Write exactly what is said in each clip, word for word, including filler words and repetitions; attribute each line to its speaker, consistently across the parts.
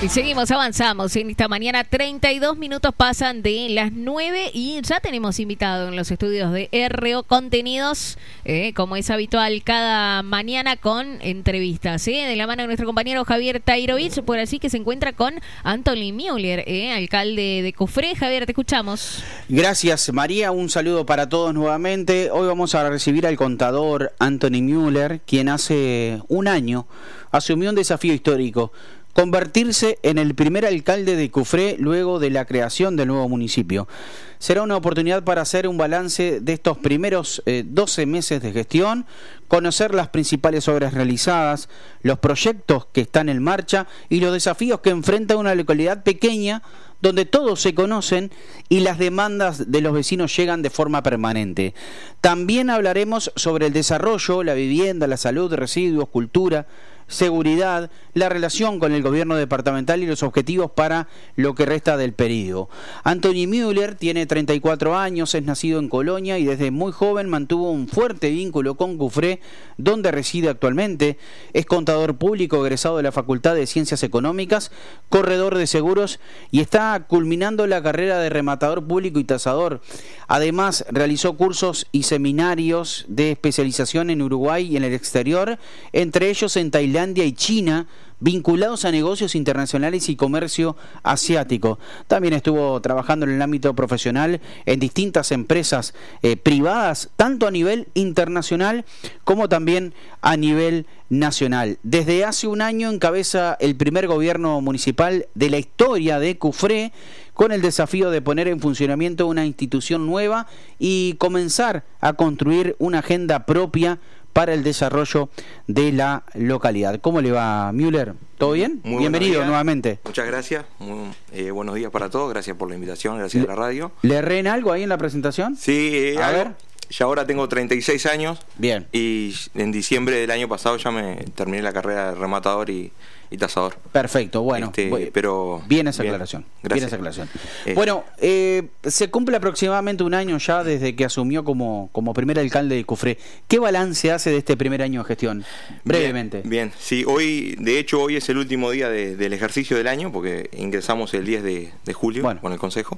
Speaker 1: Y seguimos, avanzamos en esta mañana. treinta y dos minutos pasan de las nueve y ya tenemos invitado en los estudios de R O Contenidos, eh, como es habitual cada mañana, con entrevistas, eh, de la mano de nuestro compañero Javier Tairovich, por así que se encuentra con Anthony Müller, eh, alcalde de Cufré. Javier, te escuchamos.
Speaker 2: Gracias, María. Un saludo para todos nuevamente. Hoy vamos a recibir al contador Anthony Müller, quien hace un año asumió un desafío histórico: convertirse en el primer alcalde de Cufré luego de la creación del nuevo municipio. Será una oportunidad para hacer un balance de estos primeros eh, doce meses de gestión, conocer las principales obras realizadas, los proyectos que están en marcha y los desafíos que enfrenta una localidad pequeña donde todos se conocen y las demandas de los vecinos llegan de forma permanente. También hablaremos sobre el desarrollo, la vivienda, la salud, residuos, cultura, seguridad, la relación con el gobierno departamental y los objetivos para lo que resta del periodo. Anthony Müller tiene treinta y cuatro años, es nacido en Colonia y desde muy joven mantuvo un fuerte vínculo con Cufré, donde reside actualmente. Es contador público egresado de la Facultad de Ciencias Económicas, corredor de seguros y está culminando la carrera de rematador público y tasador. Además, realizó cursos y seminarios de especialización en Uruguay y en el exterior, entre ellos en Tailandia y China, vinculados a negocios internacionales y comercio asiático. También estuvo trabajando en el ámbito profesional en distintas empresas eh, privadas, tanto a nivel internacional como también a nivel nacional. Desde hace un año encabeza el primer gobierno municipal de la historia de Cufré, con el desafío de poner en funcionamiento una institución nueva y comenzar a construir una agenda propia para el desarrollo de la localidad. ¿Cómo le va, Müller? ¿Todo bien?
Speaker 3: Muy
Speaker 2: Bienvenido nuevamente.
Speaker 3: Muchas gracias. Muy, eh, buenos días para todos. Gracias por la invitación. Gracias
Speaker 2: le,
Speaker 3: a la radio.
Speaker 2: ¿Le erré en algo ahí en la presentación?
Speaker 3: Sí, eh,
Speaker 2: a
Speaker 3: algo.
Speaker 2: ver.
Speaker 3: Ya ahora tengo treinta y seis años.
Speaker 2: Bien.
Speaker 3: Y en diciembre del año pasado ya me terminé la carrera de rematador y, y tasador.
Speaker 2: Perfecto, bueno.
Speaker 3: Este,
Speaker 2: voy,
Speaker 3: pero
Speaker 2: bien esa
Speaker 3: bien,
Speaker 2: aclaración.
Speaker 3: Gracias.
Speaker 2: Bien esa aclaración.
Speaker 3: Eh,
Speaker 2: bueno, eh, se cumple aproximadamente un año ya desde que asumió como, como primer alcalde de Cufré. ¿Qué balance hace de este primer año de gestión? Brevemente.
Speaker 3: Bien, bien. Sí, hoy, de hecho, hoy es el último día de, del ejercicio del año, porque ingresamos el diez de, de julio bueno. con el Consejo.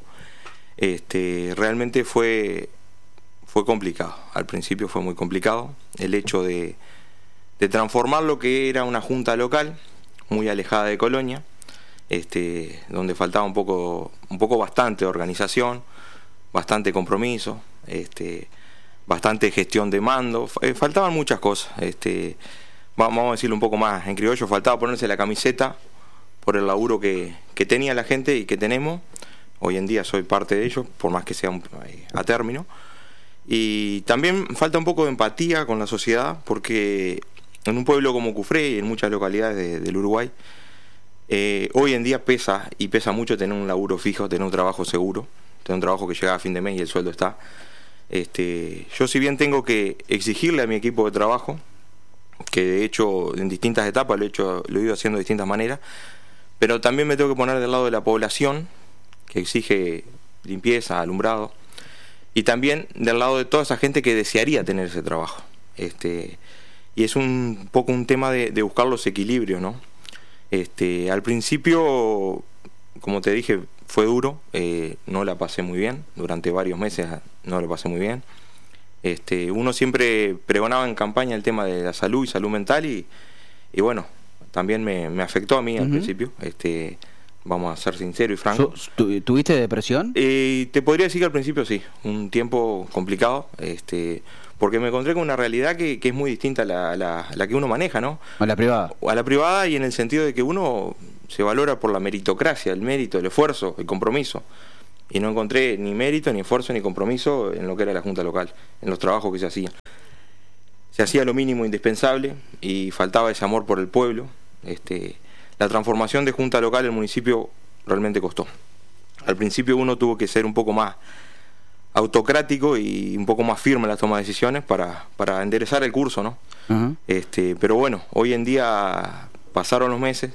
Speaker 3: Este, realmente fue... Fue complicado, al principio fue muy complicado el hecho de, de transformar lo que era una junta local, muy alejada de Colonia, este, donde faltaba un poco, un poco bastante organización, bastante compromiso, este, bastante gestión de mando, eh, faltaban muchas cosas, este, vamos a decirlo un poco más en criollo, faltaba ponerse la camiseta por el laburo que, que tenía la gente y que tenemos. Hoy en día soy parte de ello, por más que sea un, eh, a término. Y también falta un poco de empatía con la sociedad, porque en un pueblo como Cufré y en muchas localidades de, del Uruguay, eh, hoy en día pesa, y pesa mucho tener un laburo fijo, tener un trabajo seguro, tener un trabajo que llega a fin de mes y el sueldo está. Este, yo si bien tengo que exigirle a mi equipo de trabajo, que de hecho en distintas etapas lo he, hecho, lo he ido haciendo de distintas maneras, pero también me tengo que poner del lado de la población, que exige limpieza, alumbrado, y también del lado de toda esa gente que desearía tener ese trabajo. Este, y es un poco un tema de, de buscar los equilibrios, ¿no? Este, al principio, como te dije, fue duro, eh, no la pasé muy bien, durante varios meses no la pasé muy bien. Este, uno siempre pregonaba en campaña el tema de la salud y salud mental, y, y bueno, también me, me afectó a mí al uh-huh. principio. Este, Vamos a ser sinceros y francos.
Speaker 2: ¿Tuviste depresión?
Speaker 3: Eh, te podría decir que al principio sí, un tiempo complicado, este, porque me encontré con una realidad que, que es muy distinta a la, a, la, a la que uno maneja, ¿no?
Speaker 2: A la privada.
Speaker 3: A la privada, y en el sentido de que uno se valora por la meritocracia, el mérito, el esfuerzo, el compromiso. Y no encontré ni mérito, ni esfuerzo, ni compromiso en lo que era la Junta Local, en los trabajos que se hacían. Se hacía lo mínimo indispensable y faltaba ese amor por el pueblo. Este... La transformación de Junta Local en el municipio realmente costó. Al principio uno tuvo que ser un poco más autocrático y un poco más firme en la toma de decisiones para, para enderezar el curso, ¿no? Uh-huh. Este, pero bueno, hoy en día pasaron los meses.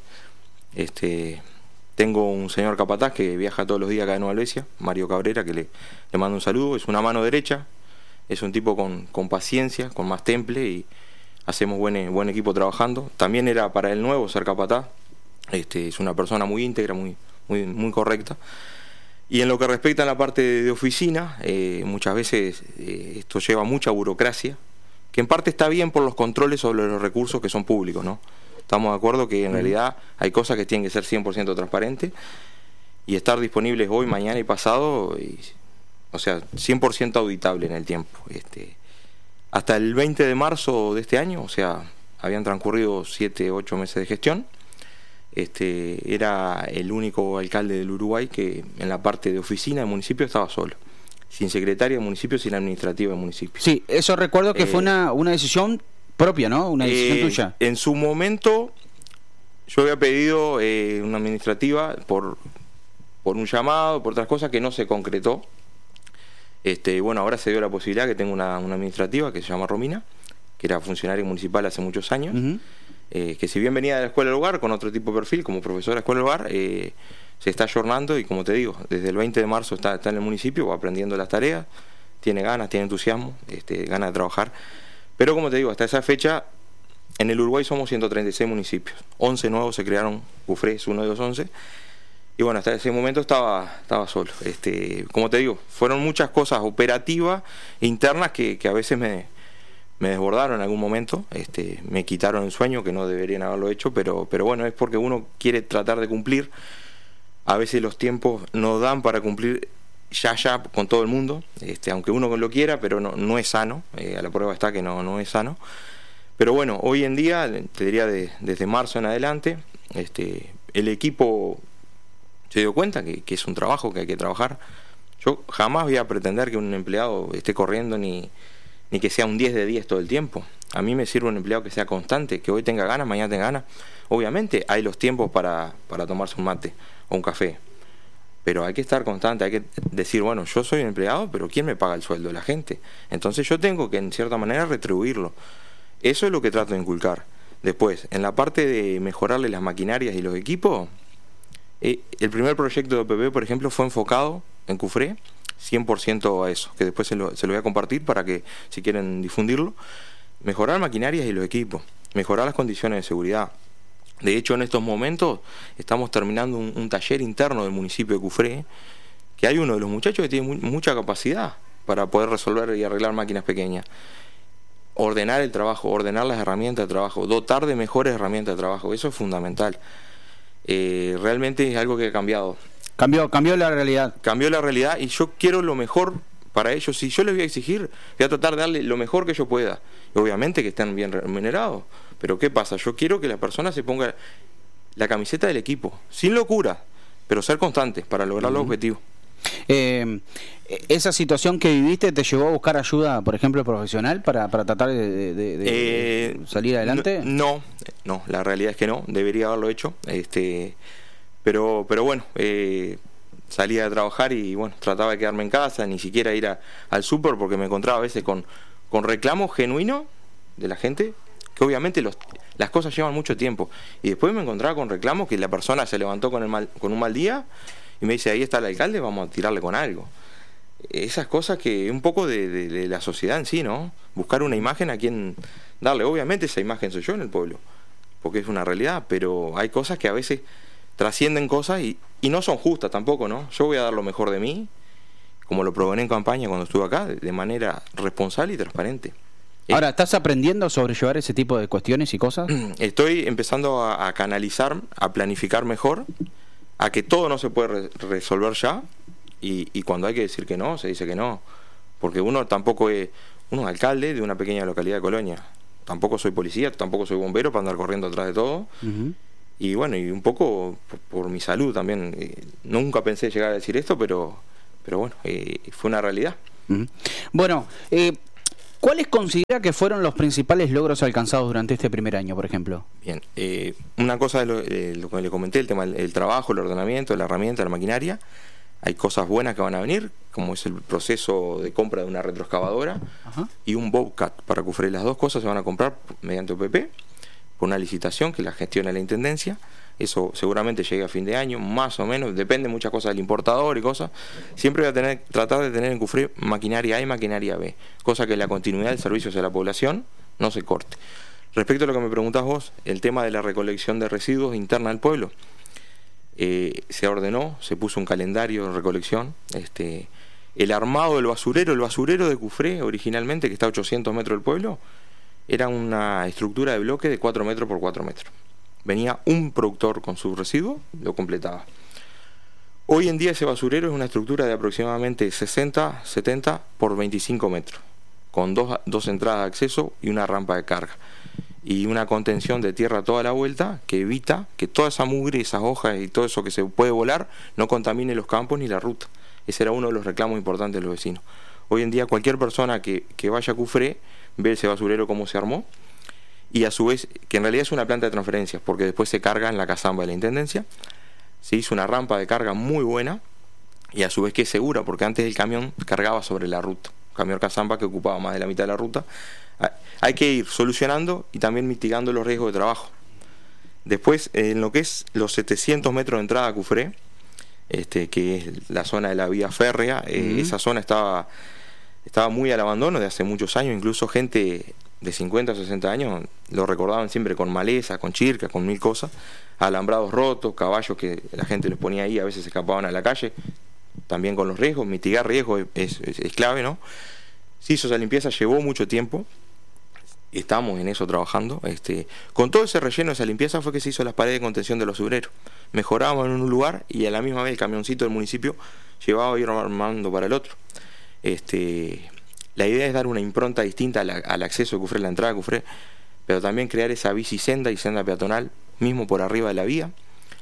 Speaker 3: Este, tengo un señor capataz que viaja todos los días acá de Nueva Helvecia, Mario Cabrera, que le, le mando un saludo. Es una mano derecha, es un tipo con, con paciencia, con más temple, y hacemos buen, buen equipo trabajando. También era para él nuevo ser capataz. Este, es una persona muy íntegra, muy, muy, muy correcta. Y en lo que respecta a la parte de oficina, eh, muchas veces eh, esto lleva mucha burocracia, que en parte está bien por los controles sobre los recursos que son públicos, ¿no? Estamos de acuerdo que en realidad hay cosas que tienen que ser cien por ciento transparentes y estar disponibles hoy, mañana y pasado, y, o sea, cien por ciento auditable en el tiempo. Este, hasta el veinte de marzo de este año, o sea, habían transcurrido siete, ocho meses de gestión. Este, era el único alcalde del Uruguay que en la parte de oficina del municipio estaba solo, sin secretaria de municipio, sin administrativa de municipio.
Speaker 2: Sí, eso recuerdo que
Speaker 3: eh,
Speaker 2: fue una, una decisión propia, ¿no? Una decisión
Speaker 3: eh,
Speaker 2: tuya.
Speaker 3: En su momento yo había pedido eh, una administrativa por, por un llamado, por otras cosas que no se concretó. Este, bueno, ahora se dio la posibilidad que tengo una, una administrativa que se llama Romina, que era funcionaria municipal hace muchos años. Uh-huh. Eh, que si bien venía de la Escuela del Hogar con otro tipo de perfil como profesora de la Escuela del Hogar, eh, se está ayornando y como te digo, desde el veinte de marzo está, está en el municipio, va aprendiendo las tareas, tiene ganas, tiene entusiasmo, este, ganas de trabajar, pero como te digo, hasta esa fecha en el Uruguay somos ciento treinta y seis municipios, once nuevos se crearon, Cufré es uno de los once, y bueno, hasta ese momento estaba, estaba solo. Este, como te digo, fueron muchas cosas operativas, internas que, que a veces me me desbordaron en algún momento, este, me quitaron el sueño, que no deberían haberlo hecho, pero, pero bueno, es porque uno quiere tratar de cumplir. A veces los tiempos no dan para cumplir ya ya con todo el mundo, este, aunque uno lo quiera, pero no, no es sano, eh, a la prueba está que no, no es sano. Pero bueno, hoy en día, te diría de, desde marzo en adelante, este, el equipo se dio cuenta que, que es un trabajo que hay que trabajar. Yo jamás voy a pretender que un empleado esté corriendo ni... ni que sea un diez de diez todo el tiempo. A mí me sirve un empleado que sea constante, que hoy tenga ganas, mañana tenga ganas. Obviamente hay los tiempos para, para tomarse un mate o un café, pero hay que estar constante, hay que decir, bueno, yo soy un empleado, pero ¿quién me paga el sueldo? La gente. Entonces yo tengo que en cierta manera retribuirlo. Eso es lo que trato de inculcar. Después, en la parte de mejorarle las maquinarias y los equipos, eh, el primer proyecto de O P P, por ejemplo, fue enfocado en Cufré, cien por ciento a eso, que después se lo, se lo voy a compartir para que, si quieren difundirlo, mejorar maquinarias y los equipos, mejorar las condiciones de seguridad. De hecho, en estos momentos estamos terminando un, un taller interno del municipio de Cufré, que hay uno de los muchachos que tiene muy, mucha capacidad para poder resolver y arreglar máquinas pequeñas. Ordenar el trabajo, ordenar las herramientas de trabajo, dotar de mejores herramientas de trabajo, eso es fundamental. Eh, realmente es algo que ha cambiado.
Speaker 2: Cambió, cambió la realidad.
Speaker 3: Cambió la realidad y yo quiero lo mejor para ellos. Si yo les voy a exigir, voy a tratar de darle lo mejor que yo pueda. Y obviamente que estén bien remunerados. Pero ¿qué pasa? Yo quiero que la persona se ponga la camiseta del equipo, sin locura, pero ser constante para lograr uh-huh. los objetivos.
Speaker 2: Eh, ¿Esa situación que viviste te llevó a buscar ayuda, por ejemplo, profesional para, para tratar de, de, de eh, salir adelante?
Speaker 3: No, no, la realidad es que no, debería haberlo hecho. Este... Pero, pero bueno, eh, salía a trabajar y bueno, trataba de quedarme en casa, ni siquiera ir a, al súper porque me encontraba a veces con, con reclamos genuinos de la gente, que obviamente los, las cosas llevan mucho tiempo. Y después me encontraba con reclamos que la persona se levantó con, el mal, con un mal día y me dice, ahí está el alcalde, vamos a tirarle con algo. Esas cosas que un poco de, de, de la sociedad en sí, ¿no? Buscar una imagen a quien darle. Obviamente esa imagen soy yo en el pueblo, porque es una realidad, pero hay cosas que a veces trascienden cosas y, y no son justas tampoco, ¿no? Yo voy a dar lo mejor de mí, como lo probé en campaña cuando estuve acá, de, de manera responsable y transparente.
Speaker 2: Ahora, ¿estás aprendiendo a sobrellevar ese tipo de cuestiones y cosas?
Speaker 3: Estoy empezando a, a canalizar, a planificar mejor, a que todo no se puede re resolver ya, y, y cuando hay que decir que no, se dice que no, porque uno tampoco es, uno es alcalde de una pequeña localidad de Colonia, tampoco soy policía, tampoco soy bombero para andar corriendo atrás de todo. Uh-huh. Y bueno, y un poco por, por mi salud también. Eh, nunca pensé llegar a decir esto, pero, pero bueno, eh, fue una realidad.
Speaker 2: Uh-huh. Bueno, eh, ¿cuáles considera que fueron los principales logros alcanzados durante este primer año, por ejemplo?
Speaker 3: Bien, eh, una cosa es lo, eh, lo que le comenté, el tema del el trabajo, el ordenamiento, la herramienta, la maquinaria. Hay cosas buenas que van a venir, como es el proceso de compra de una retroexcavadora uh-huh. y un Bobcat para Cufré. Las dos cosas se van a comprar mediante O P P, por una licitación que la gestiona la Intendencia. Eso seguramente llegue a fin de año, más o menos, depende muchas cosas del importador y cosas. Siempre voy a tener, tratar de tener en Cufré maquinaria A y maquinaria B, cosa que la continuidad del servicio hacia la población no se corte. Respecto a lo que me preguntás vos, el tema de la recolección de residuos interna del pueblo, eh, se ordenó, se puso un calendario de recolección, este, el armado del basurero, el basurero de Cufré originalmente, que está a ochocientos metros del pueblo, era una estructura de bloque de cuatro metros por cuatro metros. Venía un productor con su residuo, lo completaba. Hoy en día ese basurero es una estructura de aproximadamente sesenta, setenta por veinticinco metros, con dos, dos entradas de acceso y una rampa de carga. Y una contención de tierra a toda la vuelta que evita que toda esa mugre, esas hojas y todo eso que se puede volar no contamine los campos ni la ruta. Ese era uno de los reclamos importantes de los vecinos. Hoy en día cualquier persona que, que vaya a Cufré ve ese basurero cómo se armó, y a su vez, que en realidad es una planta de transferencias, porque después se carga en la casamba de la Intendencia. Se hizo una rampa de carga muy buena, y a su vez que es segura, porque antes el camión cargaba sobre la ruta, un camión casamba que ocupaba más de la mitad de la ruta. Hay que ir solucionando y también mitigando los riesgos de trabajo. Después, en lo que es los setecientos metros de entrada a Cufré, este, que es la zona de la vía férrea, eh, uh-huh. esa zona estaba, estaba muy al abandono de hace muchos años, incluso gente de cincuenta o sesenta años lo recordaban siempre con maleza, con chircas, con mil cosas, alambrados rotos, caballos que la gente los ponía ahí, a veces se escapaban a la calle, también con los riesgos. Mitigar riesgos es, es, es clave, ¿no? Se hizo esa limpieza, llevó mucho tiempo. Estamos en eso trabajando. Este, con todo ese relleno, esa limpieza fue que se hizo las paredes de contención de los basureros. Mejorábamos en un lugar y a la misma vez el camioncito del municipio llevaba y iba armando para el otro. Este, la idea es dar una impronta distinta al, al acceso de Cufré, la entrada de Cufré, pero también crear esa bicisenda y senda peatonal mismo por arriba de la vía,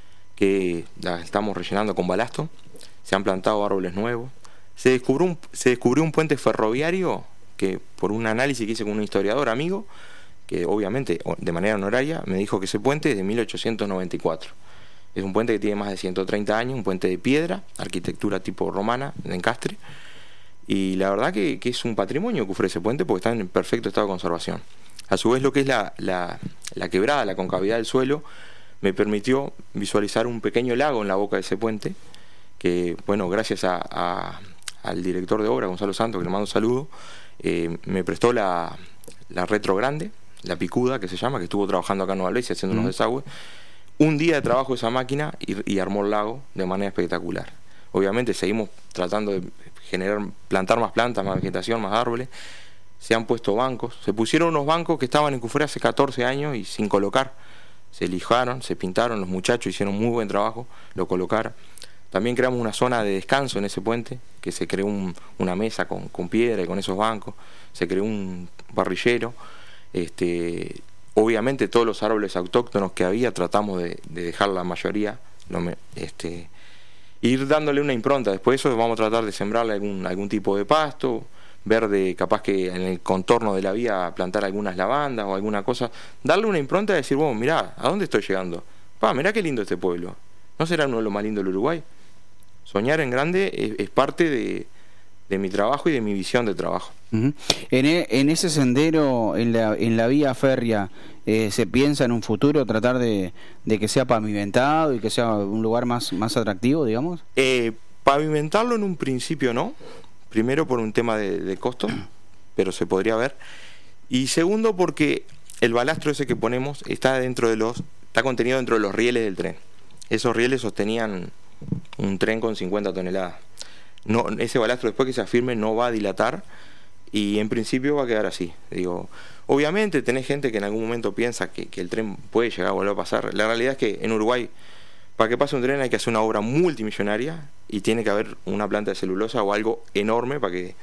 Speaker 3: que la estamos rellenando con balasto. Se han plantado árboles nuevos. Se descubrió un, se descubrió un puente ferroviario que, por un análisis que hice con un historiador amigo, que obviamente de manera honoraria me dijo que ese puente es de mil ochocientos noventa y cuatro. Es un puente que tiene más de ciento treinta años, un puente de piedra, arquitectura tipo romana, de encastre, y la verdad que, que es un patrimonio que ofrece ese puente porque está en perfecto estado de conservación. A su vez, lo que es la, la, la quebrada, la concavidad del suelo, me permitió visualizar un pequeño lago en la boca de ese puente, que, bueno, gracias a, a, al director de obra, Gonzalo Santos, que le mando un saludo, eh, me prestó la, la retro grande, la picuda, que se llama, que estuvo trabajando acá en Nueva Albesia haciendo mm. unos desagües. Un día de trabajo esa máquina y, y armó el lago de manera espectacular. Obviamente seguimos tratando de generar, plantar más plantas, más vegetación, más árboles. Se han puesto bancos, se pusieron unos bancos que estaban en Cufré hace catorce años y sin colocar. Se lijaron, se pintaron, los muchachos hicieron muy buen trabajo, lo colocaron. También creamos una zona de descanso en ese puente, que se creó un, una mesa con, con piedra y con esos bancos, se creó un parrillero. Este, obviamente todos los árboles autóctonos que había tratamos de, de dejar la mayoría, no me, este, ir dándole una impronta. Después de eso vamos a tratar de sembrarle algún, algún tipo de pasto verde, capaz que en el contorno de la vía plantar algunas lavandas o alguna cosa, darle una impronta y decir, bueno, mirá, ¿a dónde estoy llegando? Pa, mirá qué lindo este pueblo. ¿No será uno de los más lindos del Uruguay? Soñar en grande es, es parte de, de mi trabajo y de mi visión de trabajo.
Speaker 2: Uh-huh. En, e, en ese sendero, en la, en la vía férrea, eh, ¿se piensa en un futuro tratar de, de que sea pavimentado y que sea un lugar más, más atractivo, digamos?
Speaker 3: Eh, pavimentarlo en un principio no. Primero por un tema de, de costo, pero se podría ver. Y segundo porque el balastro ese que ponemos está dentro de los, está contenido dentro de los rieles del tren. Esos rieles sostenían un tren con cincuenta toneladas. No, ese balastro después que se afirme no va a dilatar y en principio va a quedar así. Digo, obviamente tenés gente que en algún momento piensa que, que el tren puede llegar a volver a pasar. La realidad es que en Uruguay, para que pase un tren hay que hacer una obra multimillonaria y tiene que haber una planta de celulosa o algo enorme para que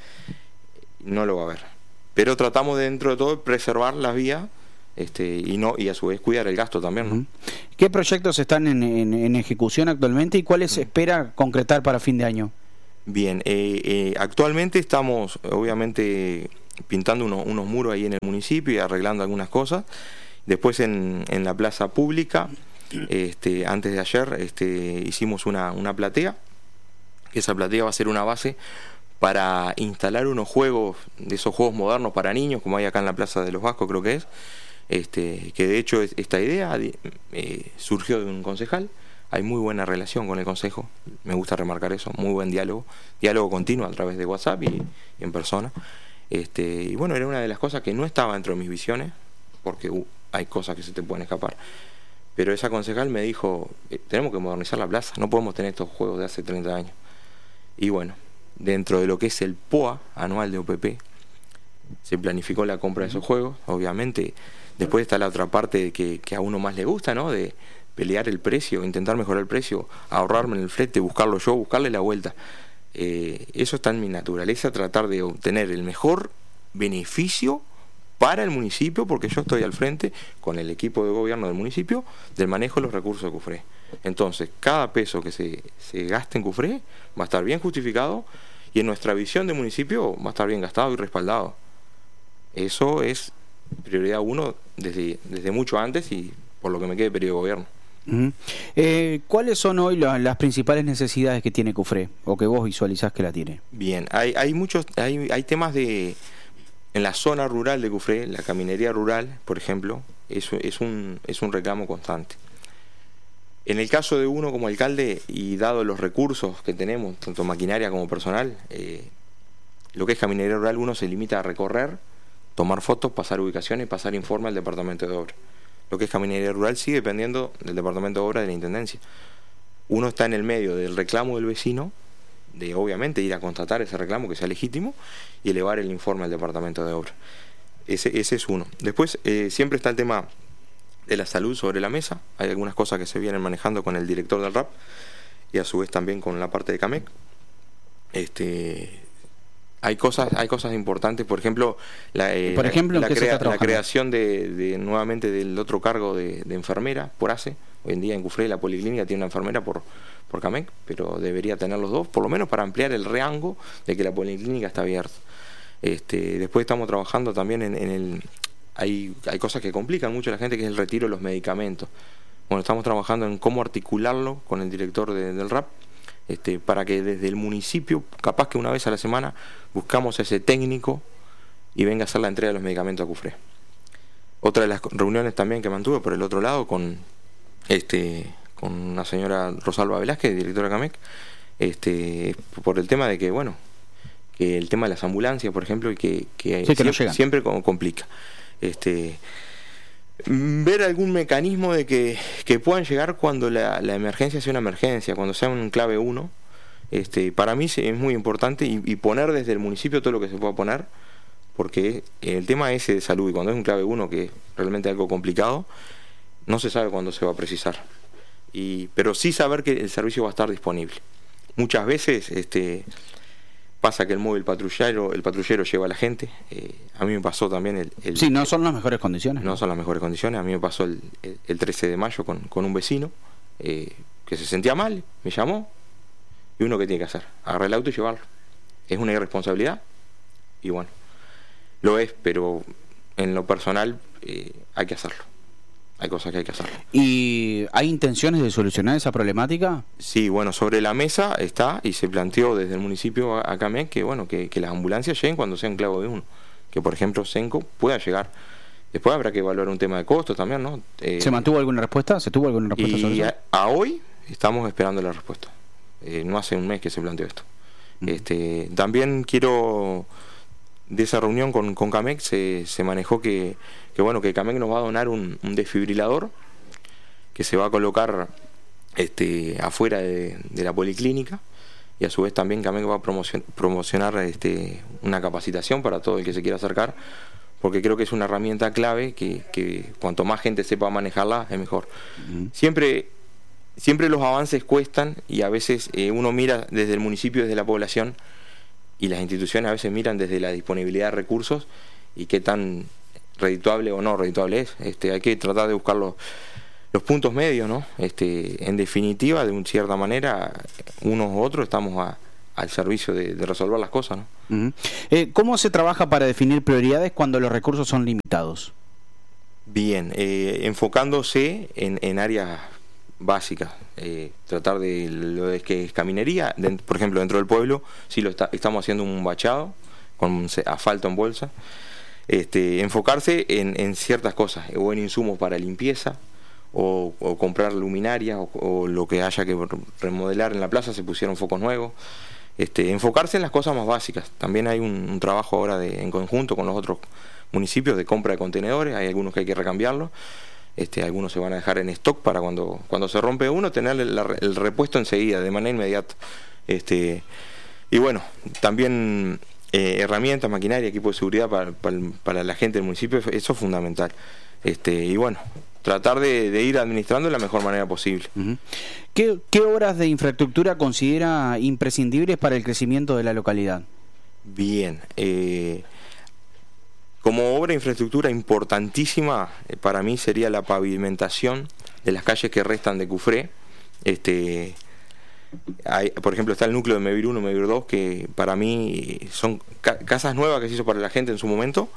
Speaker 3: no lo va a haber. Pero tratamos de, dentro de todo, preservar las vías este, y no y a su vez cuidar el gasto también, ¿no?
Speaker 2: ¿Qué proyectos están en, en, en ejecución actualmente y cuáles se espera concretar para fin de año?
Speaker 3: Bien, eh, eh, actualmente estamos obviamente pintando uno, unos muros ahí en el municipio y arreglando algunas cosas. Después en, en la plaza pública, este, antes de ayer este, hicimos una, una platea, que esa platea va a ser una base para instalar unos juegos, de esos juegos modernos para niños, como hay acá en la Plaza de los Vascos creo que es, este, que de hecho esta idea eh, surgió de un concejal. Hay muy buena relación con el consejo, me gusta remarcar eso, muy buen diálogo, diálogo continuo a través de WhatsApp y, y en persona. Este, y bueno, era una de las cosas que no estaba dentro de mis visiones, porque uh, hay cosas que se te pueden escapar. Pero esa concejal me dijo, eh, tenemos que modernizar la plaza, no podemos tener estos juegos de hace treinta años. Y bueno, dentro de lo que es el P O A anual de O P P, se planificó la compra de esos juegos, obviamente. Después está la otra parte que, que a uno más le gusta, ¿no? De pelear el precio, intentar mejorar el precio, ahorrarme en el flete, buscarlo yo, buscarle la vuelta. Eh, eso está en mi naturaleza, tratar de obtener el mejor beneficio para el municipio, porque yo estoy al frente con el equipo de gobierno del municipio del manejo de los recursos de Cufré. Entonces, cada peso que se, se gaste en Cufré va a estar bien justificado y en nuestra visión de municipio va a estar bien gastado y respaldado. Eso es prioridad uno desde, desde mucho antes y por lo que me quede periodo de gobierno.
Speaker 2: Uh-huh. eh, ¿Cuáles son hoy la, las principales necesidades que tiene Cufré o que vos visualizás que la tiene?
Speaker 3: Bien, hay, hay muchos, hay, hay temas de en la zona rural de Cufré, la caminería rural, por ejemplo, es, es, un, es un reclamo constante. En el caso de uno como alcalde y dado los recursos que tenemos, tanto maquinaria como personal, eh, lo que es caminería rural uno se limita a recorrer, tomar fotos, pasar ubicaciones y pasar informe al departamento de obra. Lo que es caminería rural sigue dependiendo del departamento de obra de la intendencia. Uno está en el medio del reclamo del vecino, de obviamente ir a constatar ese reclamo que sea legítimo y elevar el informe al departamento de obra. Ese, ese es uno. Después eh, siempre está el tema de la salud sobre la mesa. Hay algunas cosas que se vienen manejando con el director del R A P y a su vez también con la parte de CAMEC. Este, hay cosas, hay cosas importantes, por ejemplo, la, eh,
Speaker 2: por ejemplo,
Speaker 3: la, crea, la creación de, de nuevamente del otro cargo de, de enfermera por A C E. Hoy en día en Cufré la policlínica tiene una enfermera por, por CAMEC, pero debería tener los dos, por lo menos para ampliar el rango de que la policlínica está abierta. Este, después estamos trabajando también en, en el... Hay, hay cosas que complican mucho a la gente, que es el retiro de los medicamentos. Bueno, estamos trabajando en cómo articularlo con el director de, del R A P, este, para que desde el municipio, capaz que una vez a la semana, buscamos ese técnico y venga a hacer la entrega de los medicamentos a Cufré. Otra de las reuniones también que mantuve por el otro lado con este con una señora Rosalba Velázquez, directora de CAMEC, este, por el tema de que, bueno, que el tema de las ambulancias, por ejemplo, y que, que,
Speaker 2: sí, que
Speaker 3: siempre,
Speaker 2: no
Speaker 3: siempre complica. Este, ver algún mecanismo de que, que puedan llegar cuando la, la emergencia sea una emergencia, cuando sea un clave uno, este, para mí es muy importante y, y poner desde el municipio todo lo que se pueda poner, porque el tema ese de salud, y cuando es un clave uno, que es realmente algo complicado, no se sabe cuándo se va a precisar. Y, pero sí saber que el servicio va a estar disponible. Muchas veces este, pasa que el móvil patrullero, el patrullero lleva a la gente. Eh, a mí me pasó también el, el...
Speaker 2: Sí, no son las mejores condiciones.
Speaker 3: No, ¿no? son las mejores condiciones. A mí me pasó el, el, el trece de mayo con, con un vecino eh, que se sentía mal, me llamó. Y uno, ¿qué tiene que hacer? Agarrar el auto y llevarlo. Es una irresponsabilidad. Y bueno, lo es, pero en lo personal eh, hay que hacerlo. Hay cosas que hay que hacer.
Speaker 2: ¿Y hay intenciones de solucionar esa problemática?
Speaker 3: Sí, bueno, sobre la mesa está y se planteó desde el municipio a CAMEC que, bueno, que, que las ambulancias lleguen cuando sea un clavo de uno. Que, por ejemplo, Senco pueda llegar. Después habrá que evaluar un tema de costo también, ¿no? Eh,
Speaker 2: ¿Se mantuvo alguna respuesta? ¿Se tuvo alguna respuesta
Speaker 3: y
Speaker 2: sobre eso?
Speaker 3: A, a hoy estamos esperando la respuesta. Eh, no hace un mes que se planteó esto. Mm. Este, también quiero... De esa reunión con, con CAMEC se, se manejó que, que bueno que CAMEC nos va a donar un, un desfibrilador que se va a colocar este, afuera de, de la policlínica, y a su vez también CAMEC va a promocion, promocionar este, una capacitación para todo el que se quiera acercar, porque creo que es una herramienta clave que, que cuanto más gente sepa manejarla es mejor. Uh-huh. Siempre, siempre los avances cuestan y a veces eh, uno mira desde el municipio, desde la población, y las instituciones a veces miran desde la disponibilidad de recursos y qué tan redituable o no redituable es. Este, hay que tratar de buscar los, los puntos medios, ¿no? Este, en definitiva, de una cierta manera, unos u otros estamos a, al servicio de, de resolver las cosas, ¿no?
Speaker 2: Uh-huh. eh, ¿Cómo se trabaja para definir prioridades cuando los recursos son limitados?
Speaker 3: Bien, eh, enfocándose en, en áreas básicas, eh, tratar de lo de que es caminería, de, por ejemplo dentro del pueblo sí lo está, estamos haciendo un bachado con asfalto en bolsa, este, enfocarse en, en ciertas cosas o en insumos para limpieza o, o comprar luminarias o, o lo que haya que remodelar en la plaza, se pusieron focos nuevos, este, enfocarse en las cosas más básicas. También hay un, un trabajo ahora de, en conjunto con los otros municipios de compra de contenedores, hay algunos que hay que recambiarlos, este, algunos se van a dejar en stock para cuando, cuando se rompe uno, tener el, el repuesto enseguida, de manera inmediata. Este, y bueno, también eh, herramientas, maquinaria, equipo de seguridad para, para, para la gente del municipio, eso es fundamental. Este, y bueno, tratar de, de ir administrando de la mejor manera posible.
Speaker 2: Uh-huh. ¿Qué, ¿Qué obras de infraestructura considera imprescindibles para el crecimiento de la localidad?
Speaker 3: Bien, eh, como obra de infraestructura importantísima eh, para mí sería la pavimentación de las calles que restan de Cufré. Este, hay, por ejemplo, está el núcleo de Mevir uno, Mevir dos, que para mí son ca casas nuevas que se hizo para la gente en su momento,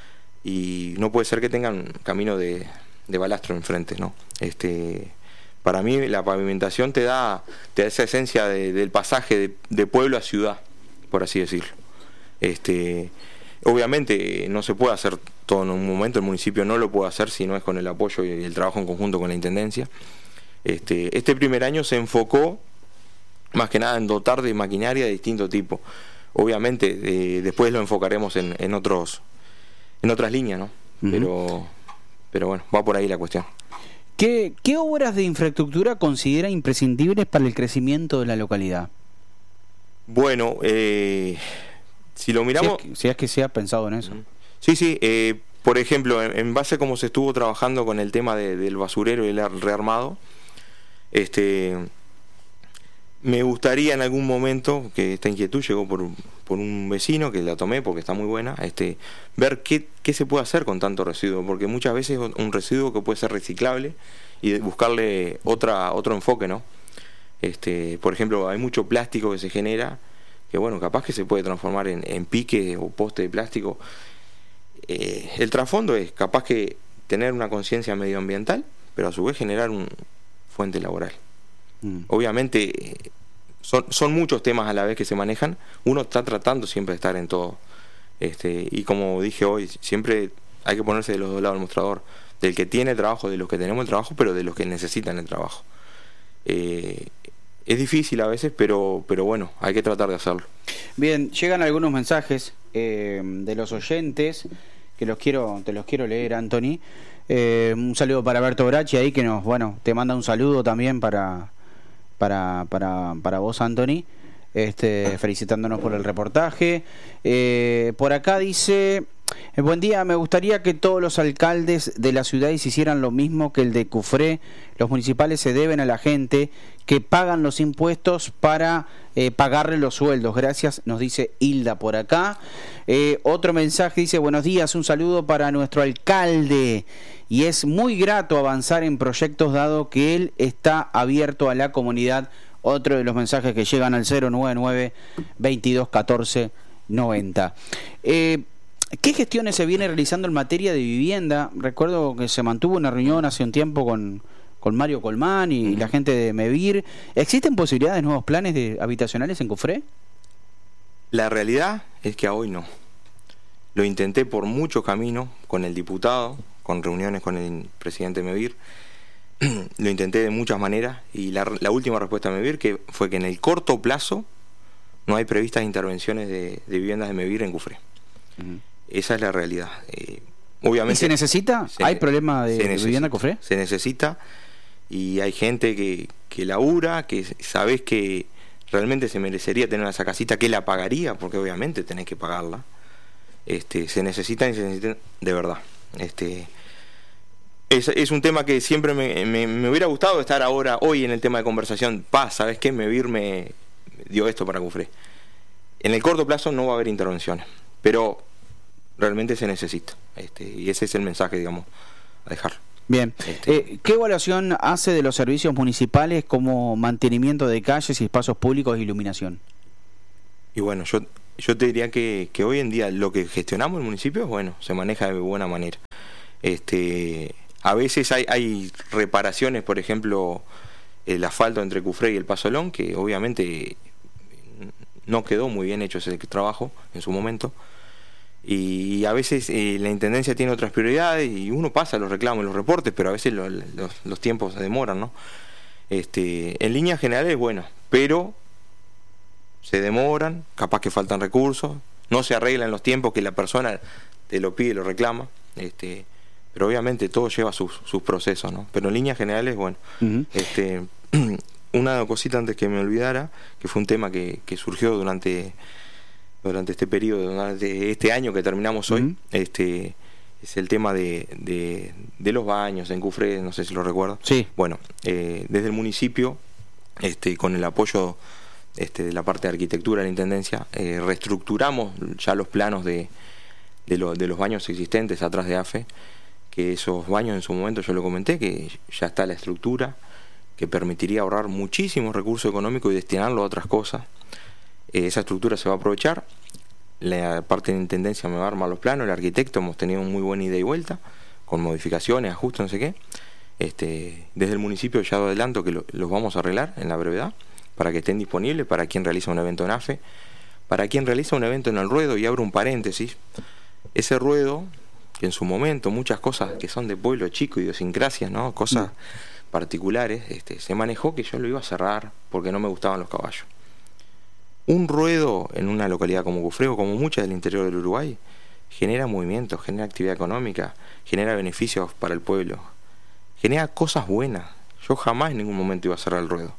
Speaker 3: y no puede ser que tengan camino de, de balastro enfrente, ¿no? Este, para mí la pavimentación te da, te da esa esencia de, del pasaje de, de pueblo a ciudad, por así decirlo. Este, obviamente no se puede hacer todo en un momento, el municipio no lo puede hacer si no es con el apoyo y el trabajo en conjunto con la Intendencia. Este, este primer año se enfocó más que nada en dotar de maquinaria de distinto tipo. Obviamente eh, después lo enfocaremos en, en otros en otras líneas, ¿no? Uh-huh. Pero, pero bueno, va por ahí la cuestión.
Speaker 2: ¿Qué, ¿Qué obras de infraestructura considera imprescindibles para el crecimiento de la localidad?
Speaker 3: Bueno, eh, si lo miramos...
Speaker 2: Si es, que, si es que se ha pensado en eso.
Speaker 3: Sí, sí, eh, por ejemplo, en, en base a cómo se estuvo trabajando con el tema de, del basurero y el rearmado, este... me gustaría en algún momento, que esta inquietud llegó por, por un vecino que la tomé porque está muy buena, este, ver qué, qué se puede hacer con tanto residuo, porque muchas veces un residuo que puede ser reciclable y buscarle otra otro enfoque, ¿no? Este, por ejemplo, hay mucho plástico que se genera, que bueno, capaz que se puede transformar en, en pique o poste de plástico. Eh, el trasfondo es capaz que tener una conciencia medioambiental, pero a su vez generar una fuente laboral. Obviamente son, son muchos temas a la vez que se manejan, uno está tratando siempre de estar en todo, este, y como dije hoy, siempre hay que ponerse de los dos lados del mostrador, del que tiene el trabajo, de los que tenemos el trabajo, pero de los que necesitan el trabajo. Eh, es difícil a veces, pero, pero bueno, hay que tratar de hacerlo.
Speaker 2: Bien, llegan algunos mensajes eh, de los oyentes que los quiero, te los quiero leer, Anthony. Eh, un saludo para Berto Brachi ahí, que nos, bueno, te manda un saludo también para Para, para, para vos, Anthony, este, felicitándonos por el reportaje. Eh, por acá dice: buen día, me gustaría que todos los alcaldes de la ciudad hicieran lo mismo que el de Cufré. Los municipales se deben a la gente que pagan los impuestos para eh, pagarle los sueldos. Gracias, nos dice Hilda por acá. Eh, otro mensaje dice: buenos días, un saludo para nuestro alcalde. Y es muy grato avanzar en proyectos dado que él está abierto a la comunidad. Otro de los mensajes que llegan al cero nueve nueve, veintidós, catorce, noventa. Eh, ¿Qué gestiones se viene realizando en materia de vivienda? Recuerdo que se mantuvo una reunión hace un tiempo con, con Mario Colmán y, y la gente de Mevir. ¿Existen posibilidades de nuevos planes de habitacionales en Cufré?
Speaker 3: La realidad es que a hoy no. Lo intenté por mucho camino con el diputado, con reuniones con el presidente de Mevir. Lo intenté de muchas maneras y la, la última respuesta de Mevir que fue que en el corto plazo no hay previstas intervenciones de, de viviendas de Mevir en Cufré. Uh-huh. Esa es la realidad. Eh, obviamente.
Speaker 2: ¿Y se necesita?
Speaker 3: Se,
Speaker 2: ¿Hay problema de,
Speaker 3: de
Speaker 2: vivienda en Cufré?
Speaker 3: Se necesita y hay gente que, que labura, que sabés que realmente se merecería tener esa casita, que la pagaría, porque obviamente tenés que pagarla. Este, se necesita y se necesita de verdad. Este, es, es un tema que siempre me, me, me hubiera gustado estar ahora, hoy en el tema de conversación. Paz, ¿sabes qué? Mevir me dio esto para Cufré. En el corto plazo no va a haber intervenciones, pero realmente se necesita. Este, y ese es el mensaje, digamos, a dejar.
Speaker 2: Bien. Este, eh, ¿Qué evaluación hace de los servicios municipales como mantenimiento de calles y espacios públicos e iluminación?
Speaker 3: Y bueno, yo... Yo te diría que, que hoy en día lo que gestionamos en el municipio, bueno, se maneja de buena manera. Este, a veces hay, hay reparaciones, por ejemplo, el asfalto entre Cufré y el Pasolón, que obviamente no quedó muy bien hecho ese trabajo en su momento. Y a veces eh, la Intendencia tiene otras prioridades y uno pasa los reclamos y los reportes, pero a veces lo, los, los tiempos se demoran, ¿no? Este, en líneas generales, bueno, pero... se demoran, capaz que faltan recursos, no se arreglan los tiempos que la persona te lo pide, lo reclama, este, pero obviamente todo lleva sus, sus procesos, ¿no? Pero en líneas generales, bueno, uh-huh. este, una cosita antes que me olvidara, que fue un tema que, que surgió durante, durante este periodo, durante este año que terminamos hoy, uh-huh. este, es el tema de, de, de los baños en Cufré, no sé si lo recuerdo.
Speaker 2: Sí.
Speaker 3: Bueno, eh, desde el municipio, este, con el apoyo este, de la parte de arquitectura de la Intendencia, eh, reestructuramos ya los planos de, de, lo, de los baños existentes atrás de AFE, que esos baños en su momento yo lo comenté, que ya está la estructura, que permitiría ahorrar muchísimos recursos económicos y destinarlo a otras cosas. Eh, esa estructura se va a aprovechar, la parte de Intendencia me va a armar los planos, el arquitecto hemos tenido muy buena ida y vuelta, con modificaciones, ajustes, no sé qué. Este, desde el municipio ya adelanto que lo, los vamos a arreglar en la brevedad, para que estén disponibles para quien realiza un evento en AFE, para quien realiza un evento en el ruedo, y abro un paréntesis, ese ruedo, que en su momento muchas cosas que son de pueblo chico, idiosincrasias, ¿no? Cosas mm. particulares, este, se manejó que yo lo iba a cerrar porque no me gustaban los caballos. Un ruedo en una localidad como Cufré, o como muchas del interior del Uruguay, genera movimiento, genera actividad económica, genera beneficios para el pueblo, genera cosas buenas. Yo jamás en ningún momento iba a cerrar el ruedo.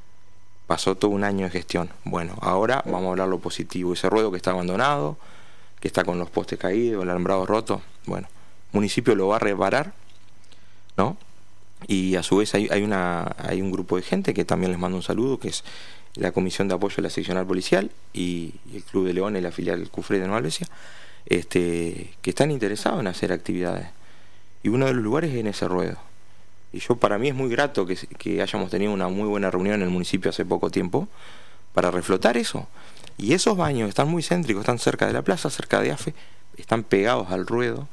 Speaker 3: Pasó todo un año de gestión. Bueno, ahora vamos a hablar lo positivo. Ese ruedo que está abandonado, que está con los postes caídos, el alambrado roto, bueno, el municipio lo va a reparar, ¿no? Y a su vez hay, hay, una, hay un grupo de gente que también les mando un saludo, que es la Comisión de Apoyo de la Seccional Policial y, y el Club de León y la filial Cufré de Nueva Albesia, este, que están interesados en hacer actividades. Y uno de los lugares es en ese ruedo. Y yo, para mí es muy grato que, que hayamos tenido una muy buena reunión en el municipio hace poco tiempo para reflotar eso. Y esos baños están muy céntricos, están cerca de la plaza, cerca de AFE, están pegados al ruedo.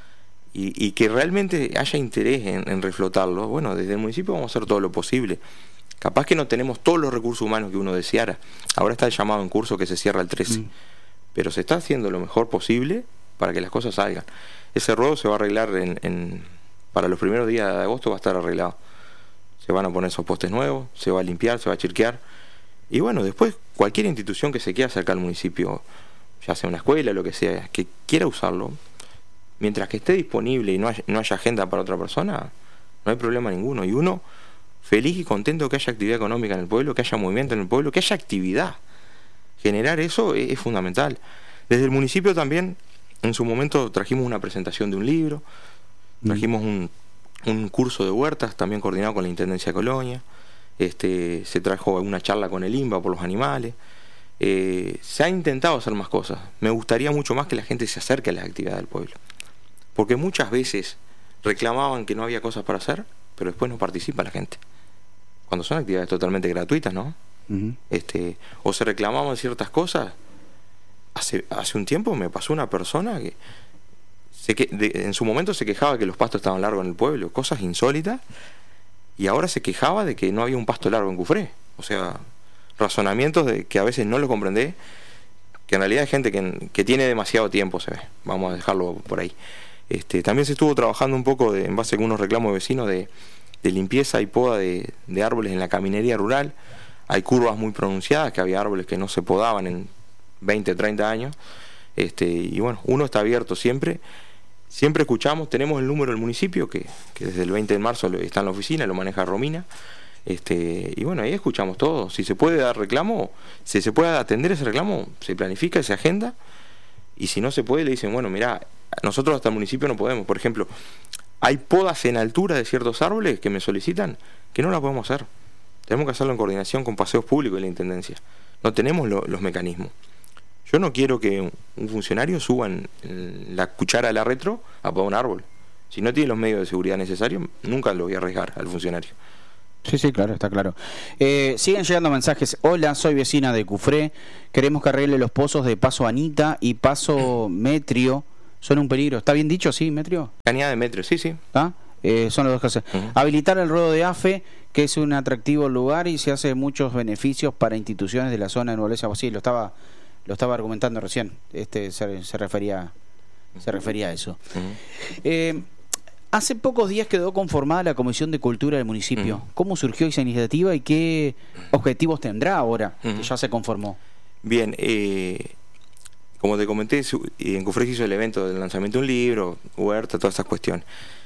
Speaker 3: Y, y que realmente haya interés en, en reflotarlo. Bueno, desde el municipio vamos a hacer todo lo posible. Capaz que no tenemos todos los recursos humanos que uno deseara. Ahora está el llamado en curso que se cierra el trece. Mm. Pero se está haciendo lo mejor posible para que las cosas salgan. Ese ruedo se va a arreglar en, en, para los primeros días de agosto, va a estar arreglado. Se van a poner esos postes nuevos, se va a limpiar, se va a chirquear. Y bueno, después cualquier institución que se quiera acercar al municipio, ya sea una escuela, lo que sea, que quiera usarlo, mientras que esté disponible y no haya, no haya agenda para otra persona, no hay problema ninguno. Y uno feliz y contento que haya actividad económica en el pueblo, que haya movimiento en el pueblo, que haya actividad. Generar eso es, es fundamental. Desde el municipio también, en su momento trajimos una presentación de un libro, trajimos un, un curso de huertas, también coordinado con la Intendencia de Colonia, este, se trajo una charla con el INBA por los animales. Eh, se ha intentado hacer más cosas. Me gustaría mucho más que la gente se acerque a las actividades del pueblo, porque muchas veces reclamaban que no había cosas para hacer, pero después no participa la gente cuando son actividades totalmente gratuitas, ¿no? Uh-huh. Este, o se reclamaban ciertas cosas. Hace, hace un tiempo me pasó una persona que, se que de, en su momento se quejaba que los pastos estaban largos en el pueblo, cosas insólitas, y ahora se quejaba de que no había un pasto largo en Cufré. O sea, razonamientos de que a veces no lo comprendé, que en realidad hay gente que, que tiene demasiado tiempo, se ve. Vamos a dejarlo por ahí. Este, también se estuvo trabajando un poco de, en base a algunos reclamos de vecinos de, de limpieza y poda de, de árboles en la caminería rural. Hay curvas muy pronunciadas, que había árboles que no se podaban en veinte, treinta años. Este, y bueno, uno está abierto siempre. Siempre escuchamos, tenemos el número del municipio, que, que desde el veinte de marzo está en la oficina, lo maneja Romina. Este, y bueno, ahí escuchamos todo. Si se puede dar reclamo, si se puede atender ese reclamo, se planifica, se agenda. Y si no se puede, le dicen, bueno, mirá, nosotros hasta el municipio no podemos. Por ejemplo, hay podas en altura de ciertos árboles que me solicitan que no las podemos hacer. Tenemos que hacerlo en coordinación con Paseos Públicos y la Intendencia. No tenemos lo, los mecanismos. Yo no quiero que un, un funcionario suba en, en la cuchara de la retro a podar un árbol. Si no tiene los medios de seguridad necesarios, nunca lo voy a arriesgar al funcionario.
Speaker 2: Sí, sí, claro, está claro. Eh, siguen llegando mensajes. Hola, soy vecina de Cufré. Queremos que arregle los pozos de Paso Anita y Paso Metrio. Son un peligro. ¿Está bien dicho, sí, Metrio?
Speaker 3: Cañada de Metrio, sí, sí.
Speaker 2: ¿Ah? Eh, son los dos casos. Uh-huh. Habilitar el ruedo de AFE, que es un atractivo lugar y se hace muchos beneficios para instituciones de la zona de Nueva Albesia. Sí, lo estaba, lo estaba argumentando recién. Este se, se refería, se refería a eso. Uh-huh. Eh, Hace pocos días quedó conformada la Comisión de Cultura del municipio. Uh-huh. ¿Cómo surgió esa iniciativa y qué objetivos tendrá ahora uh-huh. que ya se conformó?
Speaker 3: Bien, eh, como te comenté, en Cufré se hizo el evento del lanzamiento de un libro, huerta, todas esas cuestiones.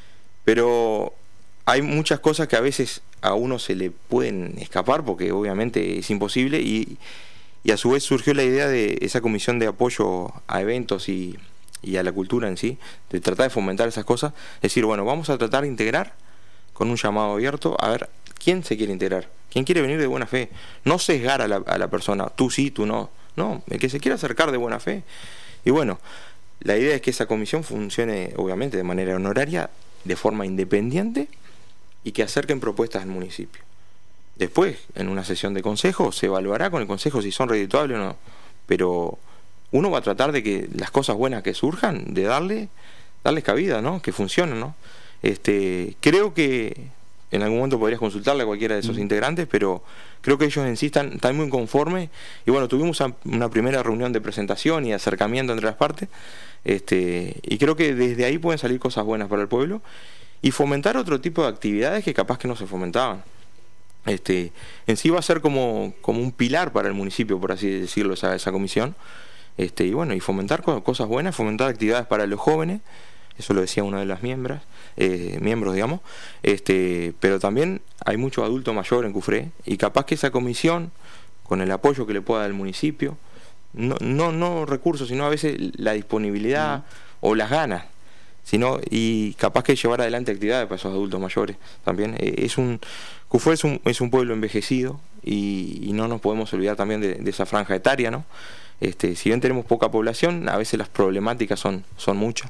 Speaker 3: Pero hay muchas cosas que a veces a uno se le pueden escapar, porque obviamente es imposible, y, y a su vez surgió la idea de esa comisión de apoyo a eventos y, y a la cultura en sí, de tratar de fomentar esas cosas. Es decir, bueno, vamos a tratar de integrar con un llamado abierto, a ver quién se quiere integrar, quién quiere venir de buena fe, no sesgar a la, a la persona, tú sí, tú no, no, el que se quiera acercar de buena fe. Y bueno, la idea es que esa comisión funcione obviamente de manera honoraria, de forma independiente, y que acerquen propuestas al municipio. Después, en una sesión de consejo, se evaluará con el consejo si son redituables o no, pero uno va a tratar de que las cosas buenas que surjan, de darle, darles cabida, ¿no? Que funcionen, ¿no? Este, creo que en algún momento podrías consultarle a cualquiera de esos mm. integrantes, pero creo que ellos en sí están, están muy conformes. Y bueno, tuvimos una primera reunión de presentación y acercamiento entre las partes, este, y creo que desde ahí pueden salir cosas buenas para el pueblo y fomentar otro tipo de actividades que capaz que no se fomentaban. Este, en sí va a ser como, como un pilar para el municipio, por así decirlo, esa, esa comisión. Este, y bueno, y fomentar cosas buenas, fomentar actividades para los jóvenes. Eso lo decía una de las miembros, eh, miembros, digamos. Este, pero también hay mucho adulto mayor en Cufré, y capaz que esa comisión, con el apoyo que le pueda dar el municipio, no, no, no recursos, sino a veces la disponibilidad uh-huh. o las ganas, sino y capaz que llevar adelante actividades para esos adultos mayores también. Eh, es un Cufré es un, es un pueblo envejecido, y, y no nos podemos olvidar también de, de esa franja etaria, ¿no? Este, si bien tenemos poca población, a veces las problemáticas son, son muchas.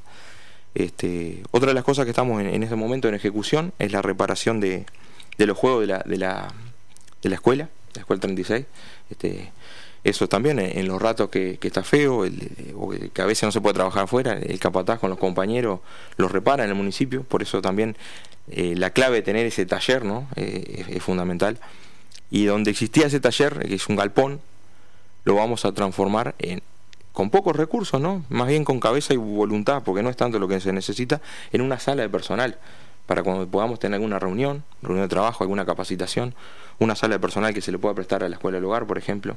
Speaker 3: Este, otra de las cosas que estamos en, en este momento en ejecución es la reparación de, de los juegos de la, de la de la escuela, la escuela treinta y seis. Este, eso también en, en los ratos que, que está feo, el, o que a veces no se puede trabajar afuera, el capataz con los compañeros los repara en el municipio. Por eso también eh, la clave de tener ese taller, ¿no? eh, es, es fundamental. Y donde existía ese taller, que es un galpón, lo vamos a transformar en con pocos recursos, ¿no? Más bien con cabeza y voluntad, porque no es tanto lo que se necesita, en una sala de personal, para cuando podamos tener alguna reunión, reunión de trabajo, alguna capacitación, una sala de personal que se le pueda prestar a la escuela del hogar, por ejemplo.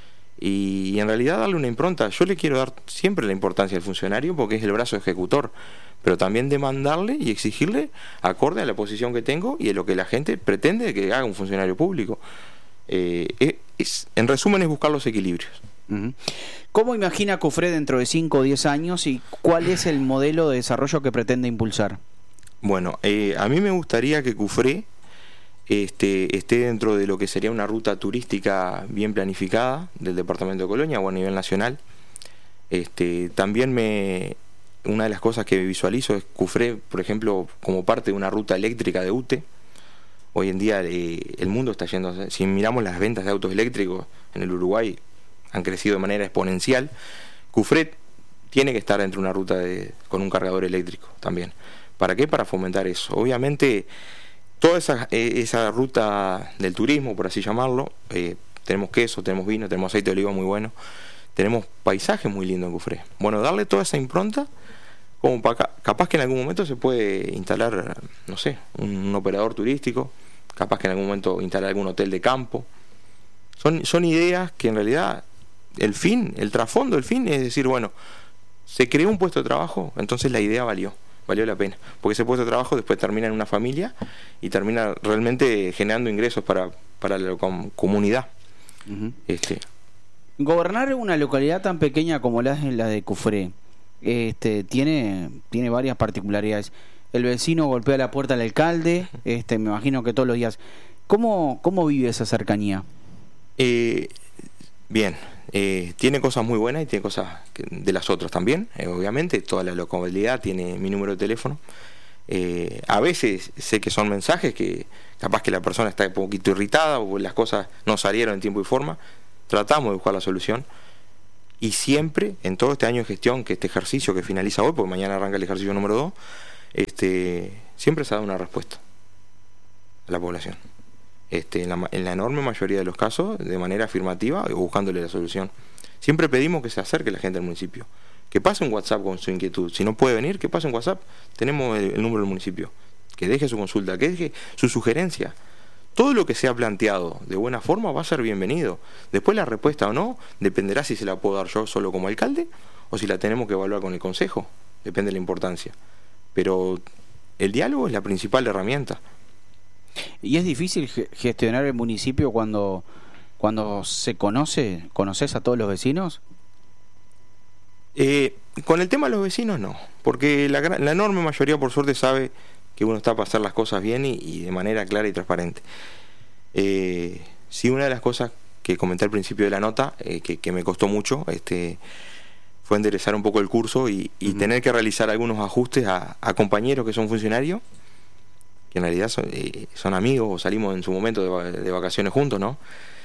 Speaker 3: Y, y en realidad darle una impronta. Yo le quiero dar siempre la importancia al funcionario, porque es el brazo ejecutor, pero también demandarle y exigirle acorde a la posición que tengo y a lo que la gente pretende que haga un funcionario público. Eh, es, es, en resumen, es buscar los equilibrios.
Speaker 2: ¿Cómo imagina Cufré dentro de cinco o diez años y cuál es el modelo de desarrollo que pretende impulsar?
Speaker 3: Bueno, eh, a mí me gustaría que Cufré este, esté dentro de lo que sería una ruta turística bien planificada del departamento de Colonia o a nivel nacional. Este, también me una de las cosas que visualizo es Cufré, por ejemplo, como parte de una ruta eléctrica de U T E. Hoy en día eh, el mundo está yendo, si miramos las ventas de autos eléctricos en el Uruguay, han crecido de manera exponencial. Cufré tiene que estar dentro de una ruta de, con un cargador eléctrico también. ¿Para qué? Para fomentar eso. Obviamente, toda esa, esa ruta del turismo, por así llamarlo, eh, tenemos queso, tenemos vino, tenemos aceite de oliva muy bueno, tenemos paisajes muy lindos en Cufré. Bueno, darle toda esa impronta, como para, capaz que en algún momento se puede instalar, no sé, un, un operador turístico, capaz que en algún momento instalar algún hotel de campo. Son, son ideas que en realidad el fin, el trasfondo, el fin es decir, bueno, se creó un puesto de trabajo, entonces la idea valió, valió la pena, porque ese puesto de trabajo después termina en una familia y termina realmente generando ingresos para, para la com- comunidad. Uh-huh. Este.
Speaker 2: Gobernar una localidad tan pequeña como la, la de Cufré, este, tiene, tiene varias particularidades. El vecino golpea la puerta al alcalde, este, me imagino que todos los días. ¿Cómo, cómo vive esa cercanía?
Speaker 3: Eh, bien, eh, tiene cosas muy buenas y tiene cosas que, de las otras también, eh, obviamente. Toda la localidad tiene mi número de teléfono. Eh, a veces sé que son mensajes que capaz que la persona está un poquito irritada o las cosas no salieron en tiempo y forma. Tratamos de buscar la solución. Y siempre, en todo este año de gestión, que este ejercicio que finaliza hoy, porque mañana arranca el ejercicio número dos, este, siempre se ha dado una respuesta a la población. Este, en, la, en la enorme mayoría de los casos, de manera afirmativa o buscándole la solución. Siempre pedimos que se acerque la gente al municipio, que pase un WhatsApp con su inquietud. Si no puede venir, que pase un WhatsApp. Tenemos el, el número del municipio. Que deje su consulta, que deje su sugerencia. Todo lo que sea planteado de buena forma va a ser bienvenido. Después la respuesta o no dependerá si se la puedo dar yo solo como alcalde o si la tenemos que evaluar con el consejo, depende de la importancia. Pero el diálogo es la principal herramienta.
Speaker 2: ¿Y es difícil gestionar el municipio cuando, cuando se conoce, conoces a todos los vecinos?
Speaker 3: Eh, con el tema de los vecinos no, porque la, la enorme mayoría por suerte sabe que uno está para hacer las cosas bien y, y de manera clara y transparente. Eh, sí, una de las cosas que comenté al principio de la nota, eh, que, que me costó mucho, este, fue enderezar un poco el curso y, y uh-huh. tener que realizar algunos ajustes a, a compañeros que son funcionarios, que en realidad son, eh, son amigos o salimos en su momento de, de vacaciones juntos, ¿no?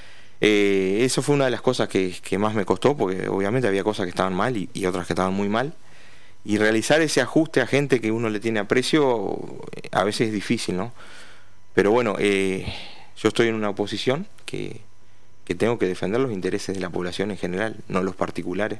Speaker 3: Eh, eso fue una de las cosas que, que más me costó, porque obviamente había cosas que estaban mal y, y otras que estaban muy mal, y realizar ese ajuste a gente que uno le tiene aprecio a veces es difícil, ¿no? Pero bueno, eh, yo estoy en una posición que, que tengo que defender los intereses de la población en general, no los particulares,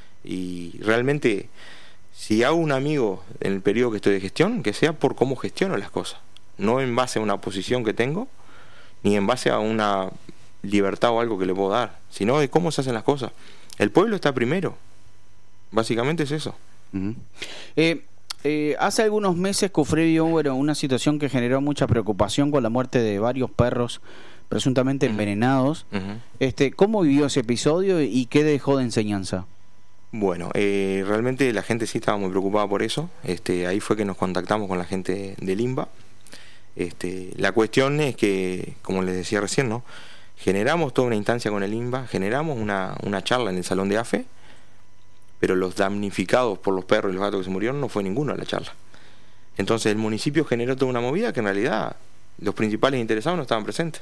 Speaker 3: y realmente si hago un amigo en el periodo que estoy de gestión, que sea por cómo gestiono las cosas, no en base a una posición que tengo, ni en base a una libertad o algo que le puedo dar, sino de cómo se hacen las cosas. El pueblo está primero, básicamente es eso.
Speaker 2: Uh-huh. eh, eh, hace algunos meses Cufré vio bueno, una situación que generó mucha preocupación con la muerte de varios perros presuntamente uh-huh. envenenados. Uh-huh. Este, ¿cómo vivió ese episodio y qué dejó de enseñanza?
Speaker 3: Bueno, eh, realmente la gente sí estaba muy preocupada por eso. Este, ahí fue que nos contactamos con la gente del INBA. Este, la cuestión es que, como les decía recién, ¿no? Generamos toda una instancia con el INBA, generamos una, una charla en el salón de A F E, pero los damnificados por los perros y los gatos que se murieron no fue ninguno a la charla. Entonces el municipio generó toda una movida que en realidad los principales interesados no estaban presentes.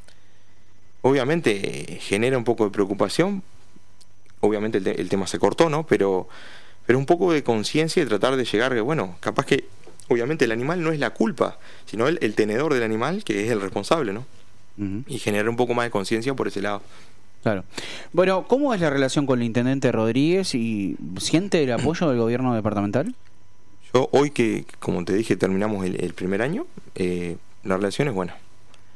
Speaker 3: Obviamente eh, genera un poco de preocupación, obviamente el, te- el tema se cortó, ¿no? Pero, pero un poco de conciencia y tratar de llegar que, bueno, capaz que obviamente el animal no es la culpa, sino el, el tenedor del animal que es el responsable, ¿no? Uh-huh. Y generar un poco más de conciencia por ese lado.
Speaker 2: Claro. Bueno, ¿cómo es la relación con el intendente Rodríguez y siente el apoyo del gobierno departamental?
Speaker 3: Yo hoy que, como te dije, terminamos el, el primer año, eh, la relación es buena.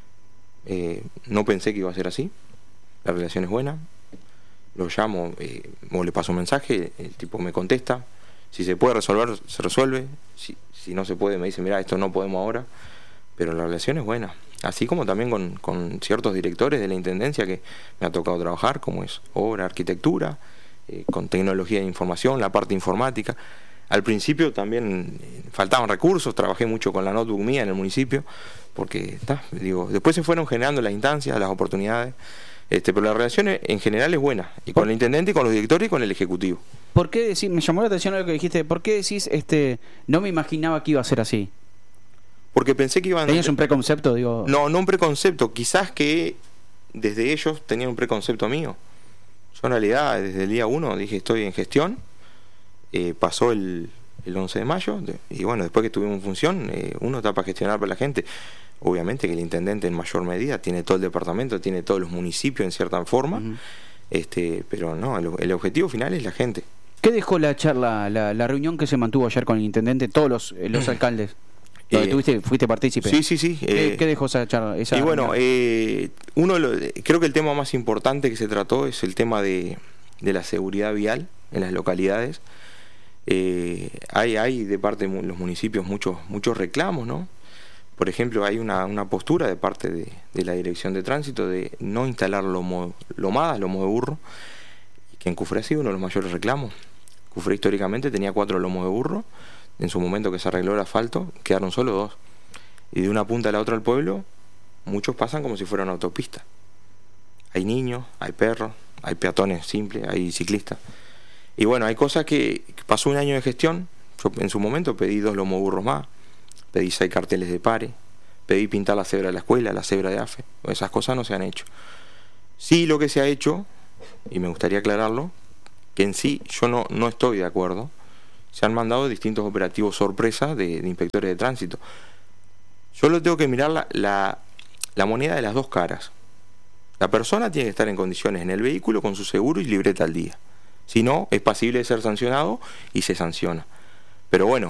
Speaker 3: Eh, no pensé que iba a ser así. La relación es buena. Lo llamo eh, o le paso un mensaje, el tipo me contesta. Si se puede resolver, se resuelve. Si, si no se puede, me dice, mira, esto no podemos ahora. Pero la relación es buena. Así como también con, con ciertos directores de la Intendencia que me ha tocado trabajar, como es obra, arquitectura, eh, con tecnología de información, la parte informática. Al principio también eh, faltaban recursos, trabajé mucho con la notebook mía en el municipio, porque ta, digo, después se fueron generando las instancias, las oportunidades, este, pero la relación en general es buena, y con el intendente, y con los directores y con el ejecutivo.
Speaker 2: ¿Por qué decir, me llamó la atención lo que dijiste, ¿por qué decís, este, no me imaginaba que iba a ser así?
Speaker 3: Porque pensé que iban...
Speaker 2: ¿Tenías un preconcepto, digo?
Speaker 3: No, no un preconcepto. Quizás que desde ellos tenían un preconcepto mío. Yo en realidad desde el día uno dije estoy en gestión. Eh, pasó el, el once de mayo de, y bueno, después que tuvimos función, eh, uno está para gestionar para la gente. Obviamente que el intendente en mayor medida tiene todo el departamento, tiene todos los municipios en cierta forma. Uh-huh. este Pero no, el, el objetivo final es la gente.
Speaker 2: ¿Qué dejó la charla, la, la reunión que se mantuvo ayer con el intendente, todos los, los alcaldes? Eh, ¿Tuviste, fuiste partícipe?
Speaker 3: Sí, sí, sí.
Speaker 2: ¿Qué, eh, ¿qué dejó esa charla? Esa
Speaker 3: y bueno, eh, uno lo, creo que el tema más importante que se trató es el tema de, de la seguridad vial en las localidades. Eh, hay, hay de parte de los municipios muchos, muchos reclamos, ¿no? Por ejemplo, hay una, una postura de parte de, de la Dirección de Tránsito de no instalar lomo, lomadas, lomos de burro, que en Cufré ha sido uno de los mayores reclamos. Cufré históricamente tenía cuatro lomos de burro. En su momento que se arregló el asfalto, quedaron solo dos. Y de una punta a la otra del pueblo, muchos pasan como si fuera una autopista. Hay niños, hay perros, hay peatones simples, hay ciclistas. Y bueno, hay cosas que, que pasó un año de gestión. Yo en su momento pedí dos lomoburros más, pedí seis carteles de pare, pedí pintar la cebra de la escuela, la cebra de A F E. Esas cosas no se han hecho. Sí, lo que se ha hecho, y me gustaría aclararlo, que en sí yo no, no estoy de acuerdo. Se han mandado distintos operativos sorpresa de, de inspectores de tránsito. Yo lo tengo que mirar la, la, la moneda de las dos caras. La persona tiene que estar en condiciones en el vehículo con su seguro y libreta al día. Si no, es pasible de ser sancionado y se sanciona. Pero bueno,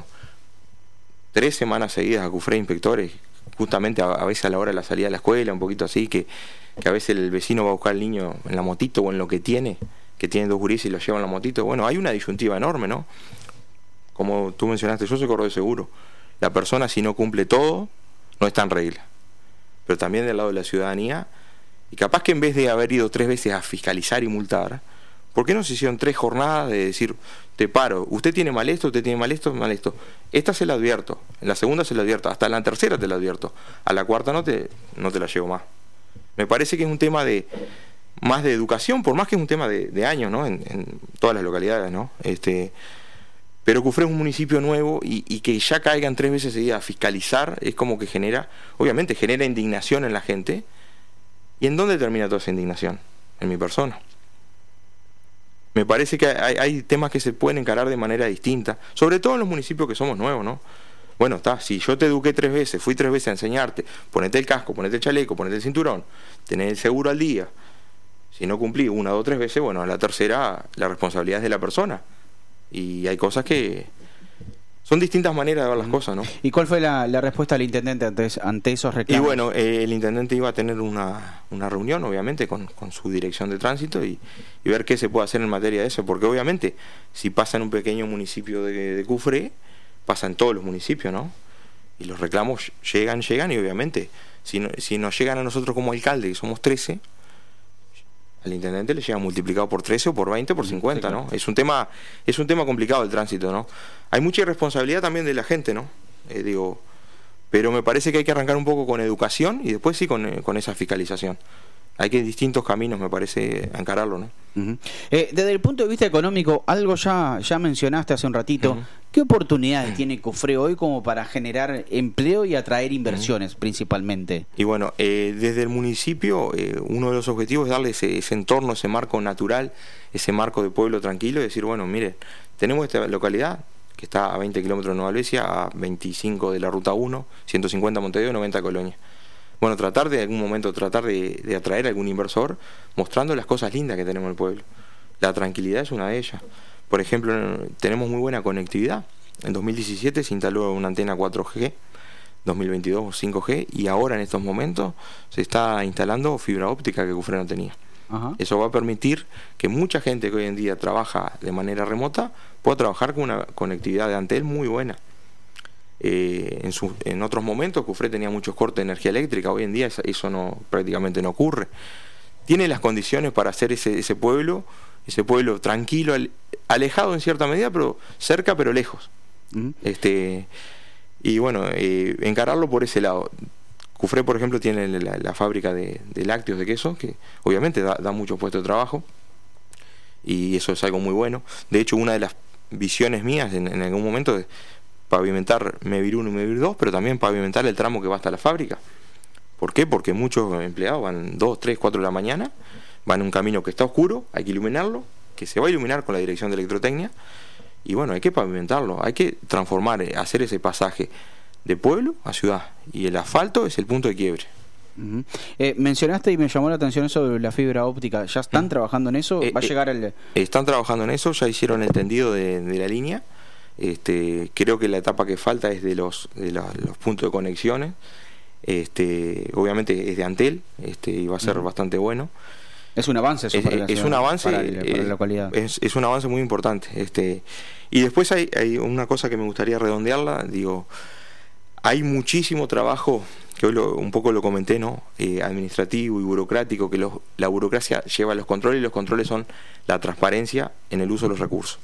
Speaker 3: tres semanas seguidas a Cufré inspectores, justamente a, a veces a la hora de la salida de la escuela, un poquito así, que, que a veces el vecino va a buscar al niño en la motito o en lo que tiene, que tienen dos gurises y los llevan en la motito. Bueno, hay una disyuntiva enorme, ¿no? Como tú mencionaste, yo soy corredor seguro. La persona, si no cumple todo, no está en regla. Pero también del lado de la ciudadanía, y capaz que en vez de haber ido tres veces a fiscalizar y multar, ¿por qué no se hicieron tres jornadas de decir, te paro, usted tiene mal esto, usted tiene mal esto, mal esto? Esta se la advierto, en la segunda se la advierto, hasta en la tercera te la advierto, a la cuarta no te, no te la llevo más. Me parece que es un tema de más de educación, por más que es un tema de, de años, ¿no? En, en todas las localidades, ¿no? Este, pero Cufré es un municipio nuevo y, y que ya caigan tres veces seguidas a fiscalizar es como que genera, obviamente genera indignación en la gente. ¿Y en dónde termina toda esa indignación? En mi persona. Me parece que hay, hay temas que se pueden encarar de manera distinta, sobre todo en los municipios que somos nuevos, ¿no? Bueno, está, si yo te eduqué tres veces, fui tres veces a enseñarte, ponete el casco, ponete el chaleco, ponete el cinturón, tenés el seguro al día. Si no cumplí una, dos, tres veces, bueno, a la tercera la responsabilidad es de la persona. Y hay cosas que son distintas maneras de ver las cosas, ¿no?
Speaker 2: ¿Y cuál fue la, la respuesta del intendente ante, ante esos reclamos?
Speaker 3: Y bueno, eh, el intendente iba a tener una, una reunión, obviamente, con, con su dirección de tránsito y, y ver qué se puede hacer en materia de eso, porque obviamente, si pasa en un pequeño municipio de, de Cufré, pasa en todos los municipios, ¿no? Y los reclamos llegan, llegan, y obviamente, si, no, si nos llegan a nosotros como alcalde, que somos trece, al intendente le llega multiplicado por trece o por veinte o por cincuenta, sí, claro. ¿no? Es un tema, es un tema complicado el tránsito, ¿no? Hay mucha irresponsabilidad también de la gente, ¿no? Eh, digo, pero me parece que hay que arrancar un poco con educación y después sí con, eh, con esa fiscalización. Hay que distintos caminos, me parece, encararlo, ¿no?
Speaker 2: Uh-huh. eh, desde el punto de vista económico, algo ya, ya mencionaste hace un ratito. Uh-huh. ¿Qué oportunidades uh-huh. tiene Cufré hoy como para generar empleo y atraer inversiones, uh-huh. principalmente?
Speaker 3: Y bueno, eh, desde el municipio, eh, uno de los objetivos es darle ese, ese entorno, ese marco natural, ese marco de pueblo tranquilo y decir, bueno, mire, tenemos esta localidad que está a veinte kilómetros de Nueva Albesia, a veinticinco de la Ruta uno, ciento cincuenta Montevideo, noventa Colonia. Bueno, tratar de algún momento, tratar de, de atraer a algún inversor mostrando las cosas lindas que tenemos en el pueblo. La tranquilidad es una de ellas. Por ejemplo, tenemos muy buena conectividad. En dos mil diecisiete se instaló una antena cuatro G, dos mil veintidós cinco G, y ahora en estos momentos se está instalando fibra óptica que Cufré no tenía. Ajá. Eso va a permitir que mucha gente que hoy en día trabaja de manera remota pueda trabajar con una conectividad de Antel muy buena. Eh, en, su, en otros momentos Cufré tenía muchos cortes de energía eléctrica, hoy en día eso no, prácticamente no ocurre. Tiene las condiciones para hacer ese, ese pueblo, ese pueblo tranquilo, alejado en cierta medida, pero cerca pero lejos. Uh-huh. Este, y bueno, eh, encararlo por ese lado. Cufré, por ejemplo, tiene la, la fábrica de, de lácteos, de queso, que obviamente da, da muchos puestos de trabajo, y eso es algo muy bueno. De hecho, una de las visiones mías en, en algún momento es pavimentar Mevir uno y Mevir dos, pero también pavimentar el tramo que va hasta la fábrica. ¿Por qué? Porque muchos empleados van dos, tres, cuatro de la mañana, van en un camino que está oscuro, hay que iluminarlo, que se va a iluminar con la dirección de electrotecnia, y bueno, hay que pavimentarlo, hay que transformar, hacer ese pasaje de pueblo a ciudad, y el asfalto es el punto de quiebre.
Speaker 2: Uh-huh. eh, mencionaste y me llamó la atención eso de la fibra óptica. ¿Ya están uh-huh. trabajando en eso?
Speaker 3: Eh,
Speaker 2: ¿Va a llegar el...?
Speaker 3: Están trabajando en eso, ya hicieron el tendido de, de la línea. Este, creo que la etapa que falta es de los, de la, los puntos de conexiones. Este, obviamente es de Antel, este, y va a ser uh-huh. bastante bueno.
Speaker 2: Es un avance eso
Speaker 3: es,
Speaker 2: para la
Speaker 3: es un avance
Speaker 2: para, el, para la localidad.
Speaker 3: Es, es un avance muy importante. Este, y después hay, hay una cosa que me gustaría redondearla. Digo, hay muchísimo trabajo, que hoy lo, un poco lo comenté, ¿no? Eh, administrativo y burocrático, que los, la burocracia lleva a los controles, y los controles son la transparencia en el uso de los recursos.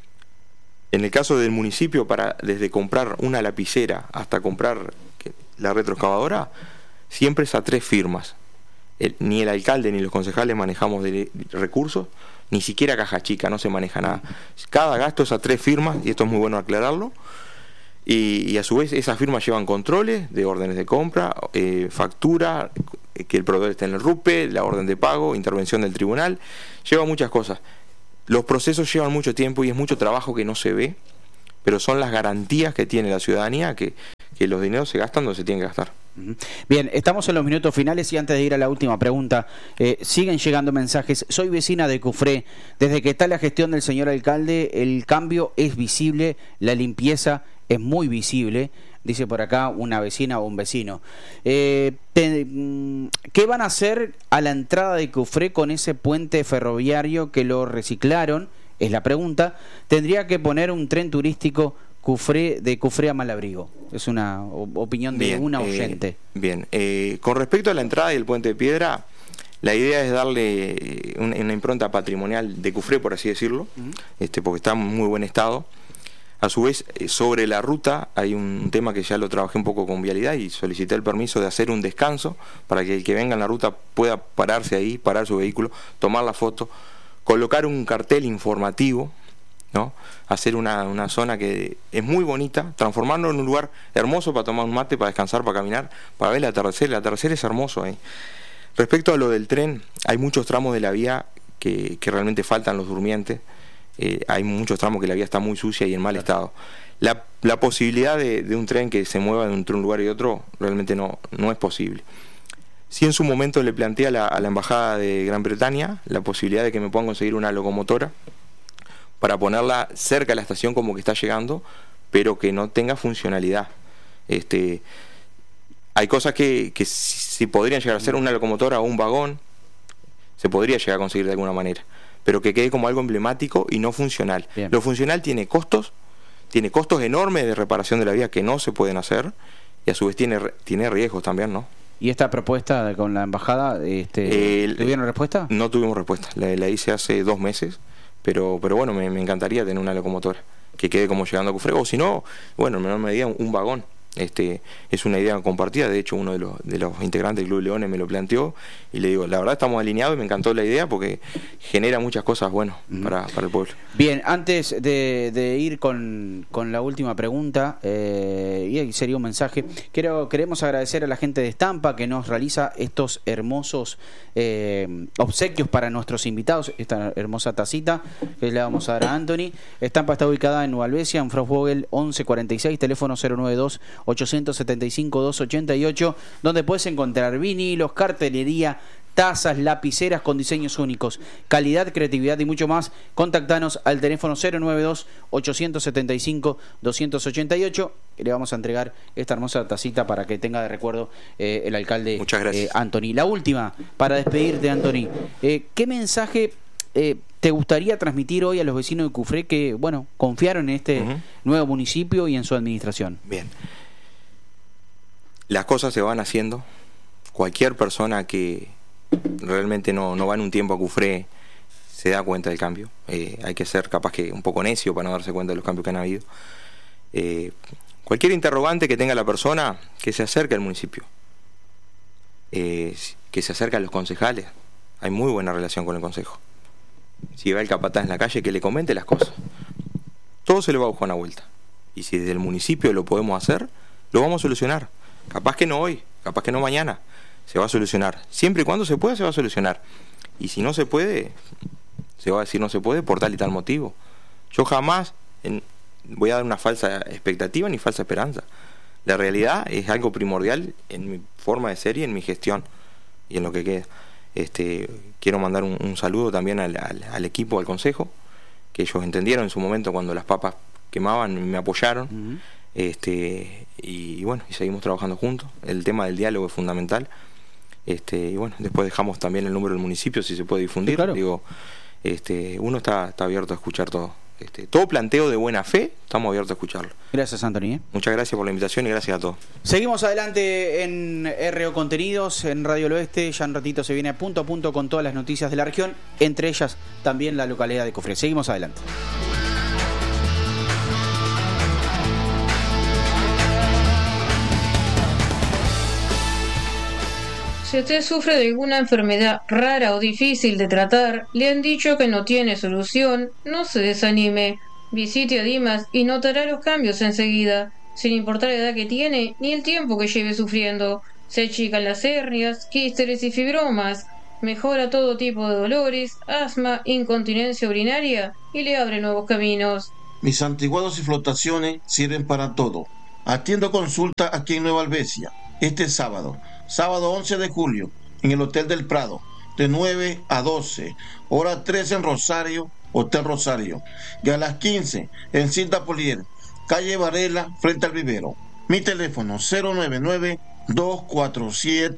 Speaker 3: En el caso del municipio, para desde comprar una lapicera hasta comprar la retroexcavadora, siempre es a tres firmas. El, ni el alcalde ni los concejales manejamos de, de recursos, ni siquiera caja chica, no se maneja nada. Cada gasto es a tres firmas, y esto es muy bueno aclararlo. Y, y a su vez esas firmas llevan controles de órdenes de compra, eh, factura, que el proveedor esté en el RUPE, la orden de pago, intervención del tribunal, lleva muchas cosas. Los procesos llevan mucho tiempo y es mucho trabajo que no se ve, pero son las garantías que tiene la ciudadanía que, que los dineros se gastan donde se tienen que gastar.
Speaker 2: Bien, estamos en los minutos finales y antes de ir a la última pregunta, eh, siguen llegando mensajes. Soy vecina de Cufré. Desde que está la gestión del señor alcalde, el cambio es visible, la limpieza es muy visible. dice por acá una vecina o un vecino. Eh, te, ¿Qué van a hacer a la entrada de Cufré con ese puente ferroviario que lo reciclaron? Es la pregunta. Tendría que poner un tren turístico Cufré, de Cufré a Malabrigo. Es una opinión de bien, una oyente.
Speaker 3: Eh, bien, eh, con respecto a la entrada y el puente de piedra, la idea es darle una, una impronta patrimonial de Cufré, por así decirlo, uh-huh. este, porque está en muy buen estado. A su vez, sobre la ruta hay un tema que ya lo trabajé un poco con Vialidad y solicité el permiso de hacer un descanso para que el que venga en la ruta pueda pararse ahí, parar su vehículo, tomar la foto, colocar un cartel informativo, ¿no? Hacer una, una zona que es muy bonita, transformarlo en un lugar hermoso para tomar un mate, para descansar, para caminar, para ver el atardecer. El atardecer es hermoso ahí. Respecto a lo del tren, hay muchos tramos de la vía que, que realmente faltan los durmientes. Eh, hay muchos tramos que la vía está muy sucia y en mal estado. La, la posibilidad de, de un tren que se mueva entre un lugar y otro realmente no, no es posible. Sí, en su momento le planteé a la, a la Embajada de Gran Bretaña la posibilidad de que me puedan conseguir una locomotora para ponerla cerca de la estación como que está llegando, pero que no tenga funcionalidad. Este, hay cosas que, que si, si podrían llegar a ser una locomotora o un vagón, se podría llegar a conseguir de alguna manera, pero que quede como algo emblemático y no funcional. Bien. Lo funcional tiene costos, tiene costos enormes de reparación de la vía que no se pueden hacer, y a su vez tiene, tiene riesgos también, ¿no?
Speaker 2: ¿Y esta propuesta con la embajada, este, eh, tuvieron respuesta?
Speaker 3: No tuvimos respuesta, la, la hice hace dos meses, pero pero bueno, me, me encantaría tener una locomotora que quede como llegando a Cufré, o si no, bueno, en menor medida un, un vagón. Este, es una idea compartida, de hecho uno de los, de los integrantes del Club Leones me lo planteó y le digo, la verdad estamos alineados y me encantó la idea porque genera muchas cosas buenas uh-huh. para, para el pueblo.
Speaker 2: Bien, antes de, de ir con, con la última pregunta, eh, y sería un mensaje, quiero, queremos agradecer a la gente de Estampa que nos realiza estos hermosos eh, obsequios para nuestros invitados, esta hermosa tacita que le vamos a dar a Anthony. Estampa está ubicada en Nueva Albesia, en Frostvogel once cuarenta y seis, teléfono cero noventa y dos, ochocientos setenta y cinco, doscientos ochenta y ocho, donde puedes encontrar vinilos, cartelería, tazas, lapiceras con diseños únicos, calidad, creatividad y mucho más. Contactanos al teléfono cero noventa y dos, ochocientos setenta y cinco, doscientos ochenta y ocho. Le vamos a entregar esta hermosa tacita para que tenga de recuerdo eh, el alcalde.
Speaker 3: Muchas gracias.
Speaker 2: Eh, Anthony. La última, para despedirte, Anthony. Eh, ¿Qué mensaje eh, te gustaría transmitir hoy a los vecinos de Cufré que, bueno, confiaron en este uh-huh. nuevo municipio y en su administración?
Speaker 3: Bien. Las cosas se van haciendo. Cualquier persona que realmente no, no va en un tiempo a Cufré se da cuenta del cambio. Eh, hay que ser capaz que un poco necio para no darse cuenta de los cambios que han habido. Eh, cualquier interrogante que tenga la persona, que se acerque al municipio. Eh, que se acerque a los concejales. Hay muy buena relación con el consejo. Si va el capataz en la calle, que le comente las cosas. Todo se le va a buscar una vuelta. Y si desde el municipio lo podemos hacer, lo vamos a solucionar. Capaz que no hoy, capaz que no mañana, se va a solucionar. Siempre y cuando se pueda, se va a solucionar. Y si no se puede, se va a decir no se puede por tal y tal motivo. Yo jamás en, voy a dar una falsa expectativa ni falsa esperanza. La realidad es algo primordial en mi forma de ser y en mi gestión y en lo que queda. Este, quiero mandar un, un saludo también al, al, al equipo, al consejo, que ellos entendieron en su momento cuando las papas quemaban y me apoyaron. Uh-huh. Este, y, y bueno, y seguimos trabajando juntos. El tema del diálogo es fundamental. Este, y bueno, después dejamos también el número del municipio si se puede difundir. Sí, claro. Digo, este, uno está, está abierto a escuchar todo. Este, todo planteo de buena fe, estamos abiertos a escucharlo.
Speaker 2: Gracias, Anthony. ¿eh?
Speaker 3: Muchas gracias por la invitación y gracias a todos.
Speaker 2: Seguimos adelante en R O Contenidos, en Radio del Oeste. Ya un ratito se viene punto a punto con todas las noticias de la región, entre ellas también la localidad de Cufré. Seguimos adelante.
Speaker 4: Si usted sufre de alguna enfermedad rara o difícil de tratar, le han dicho que no tiene solución, no se desanime. Visite a Dimas y notará los cambios enseguida, sin importar la edad que tiene ni el tiempo que lleve sufriendo. Se achican las hernias, quísteres y fibromas, mejora todo tipo de dolores, asma, incontinencia urinaria y le abre nuevos caminos.
Speaker 5: Mis antiguados y flotaciones sirven para todo. Atiendo consulta aquí en Nueva Albesia, este sábado. Sábado once de julio, en el Hotel del Prado, de nueve a doce, hora tres en Rosario, Hotel Rosario, y a las quince en Cinta Polier, calle Varela, frente al vivero. Mi teléfono cero nueve nueve, dos cuatro siete,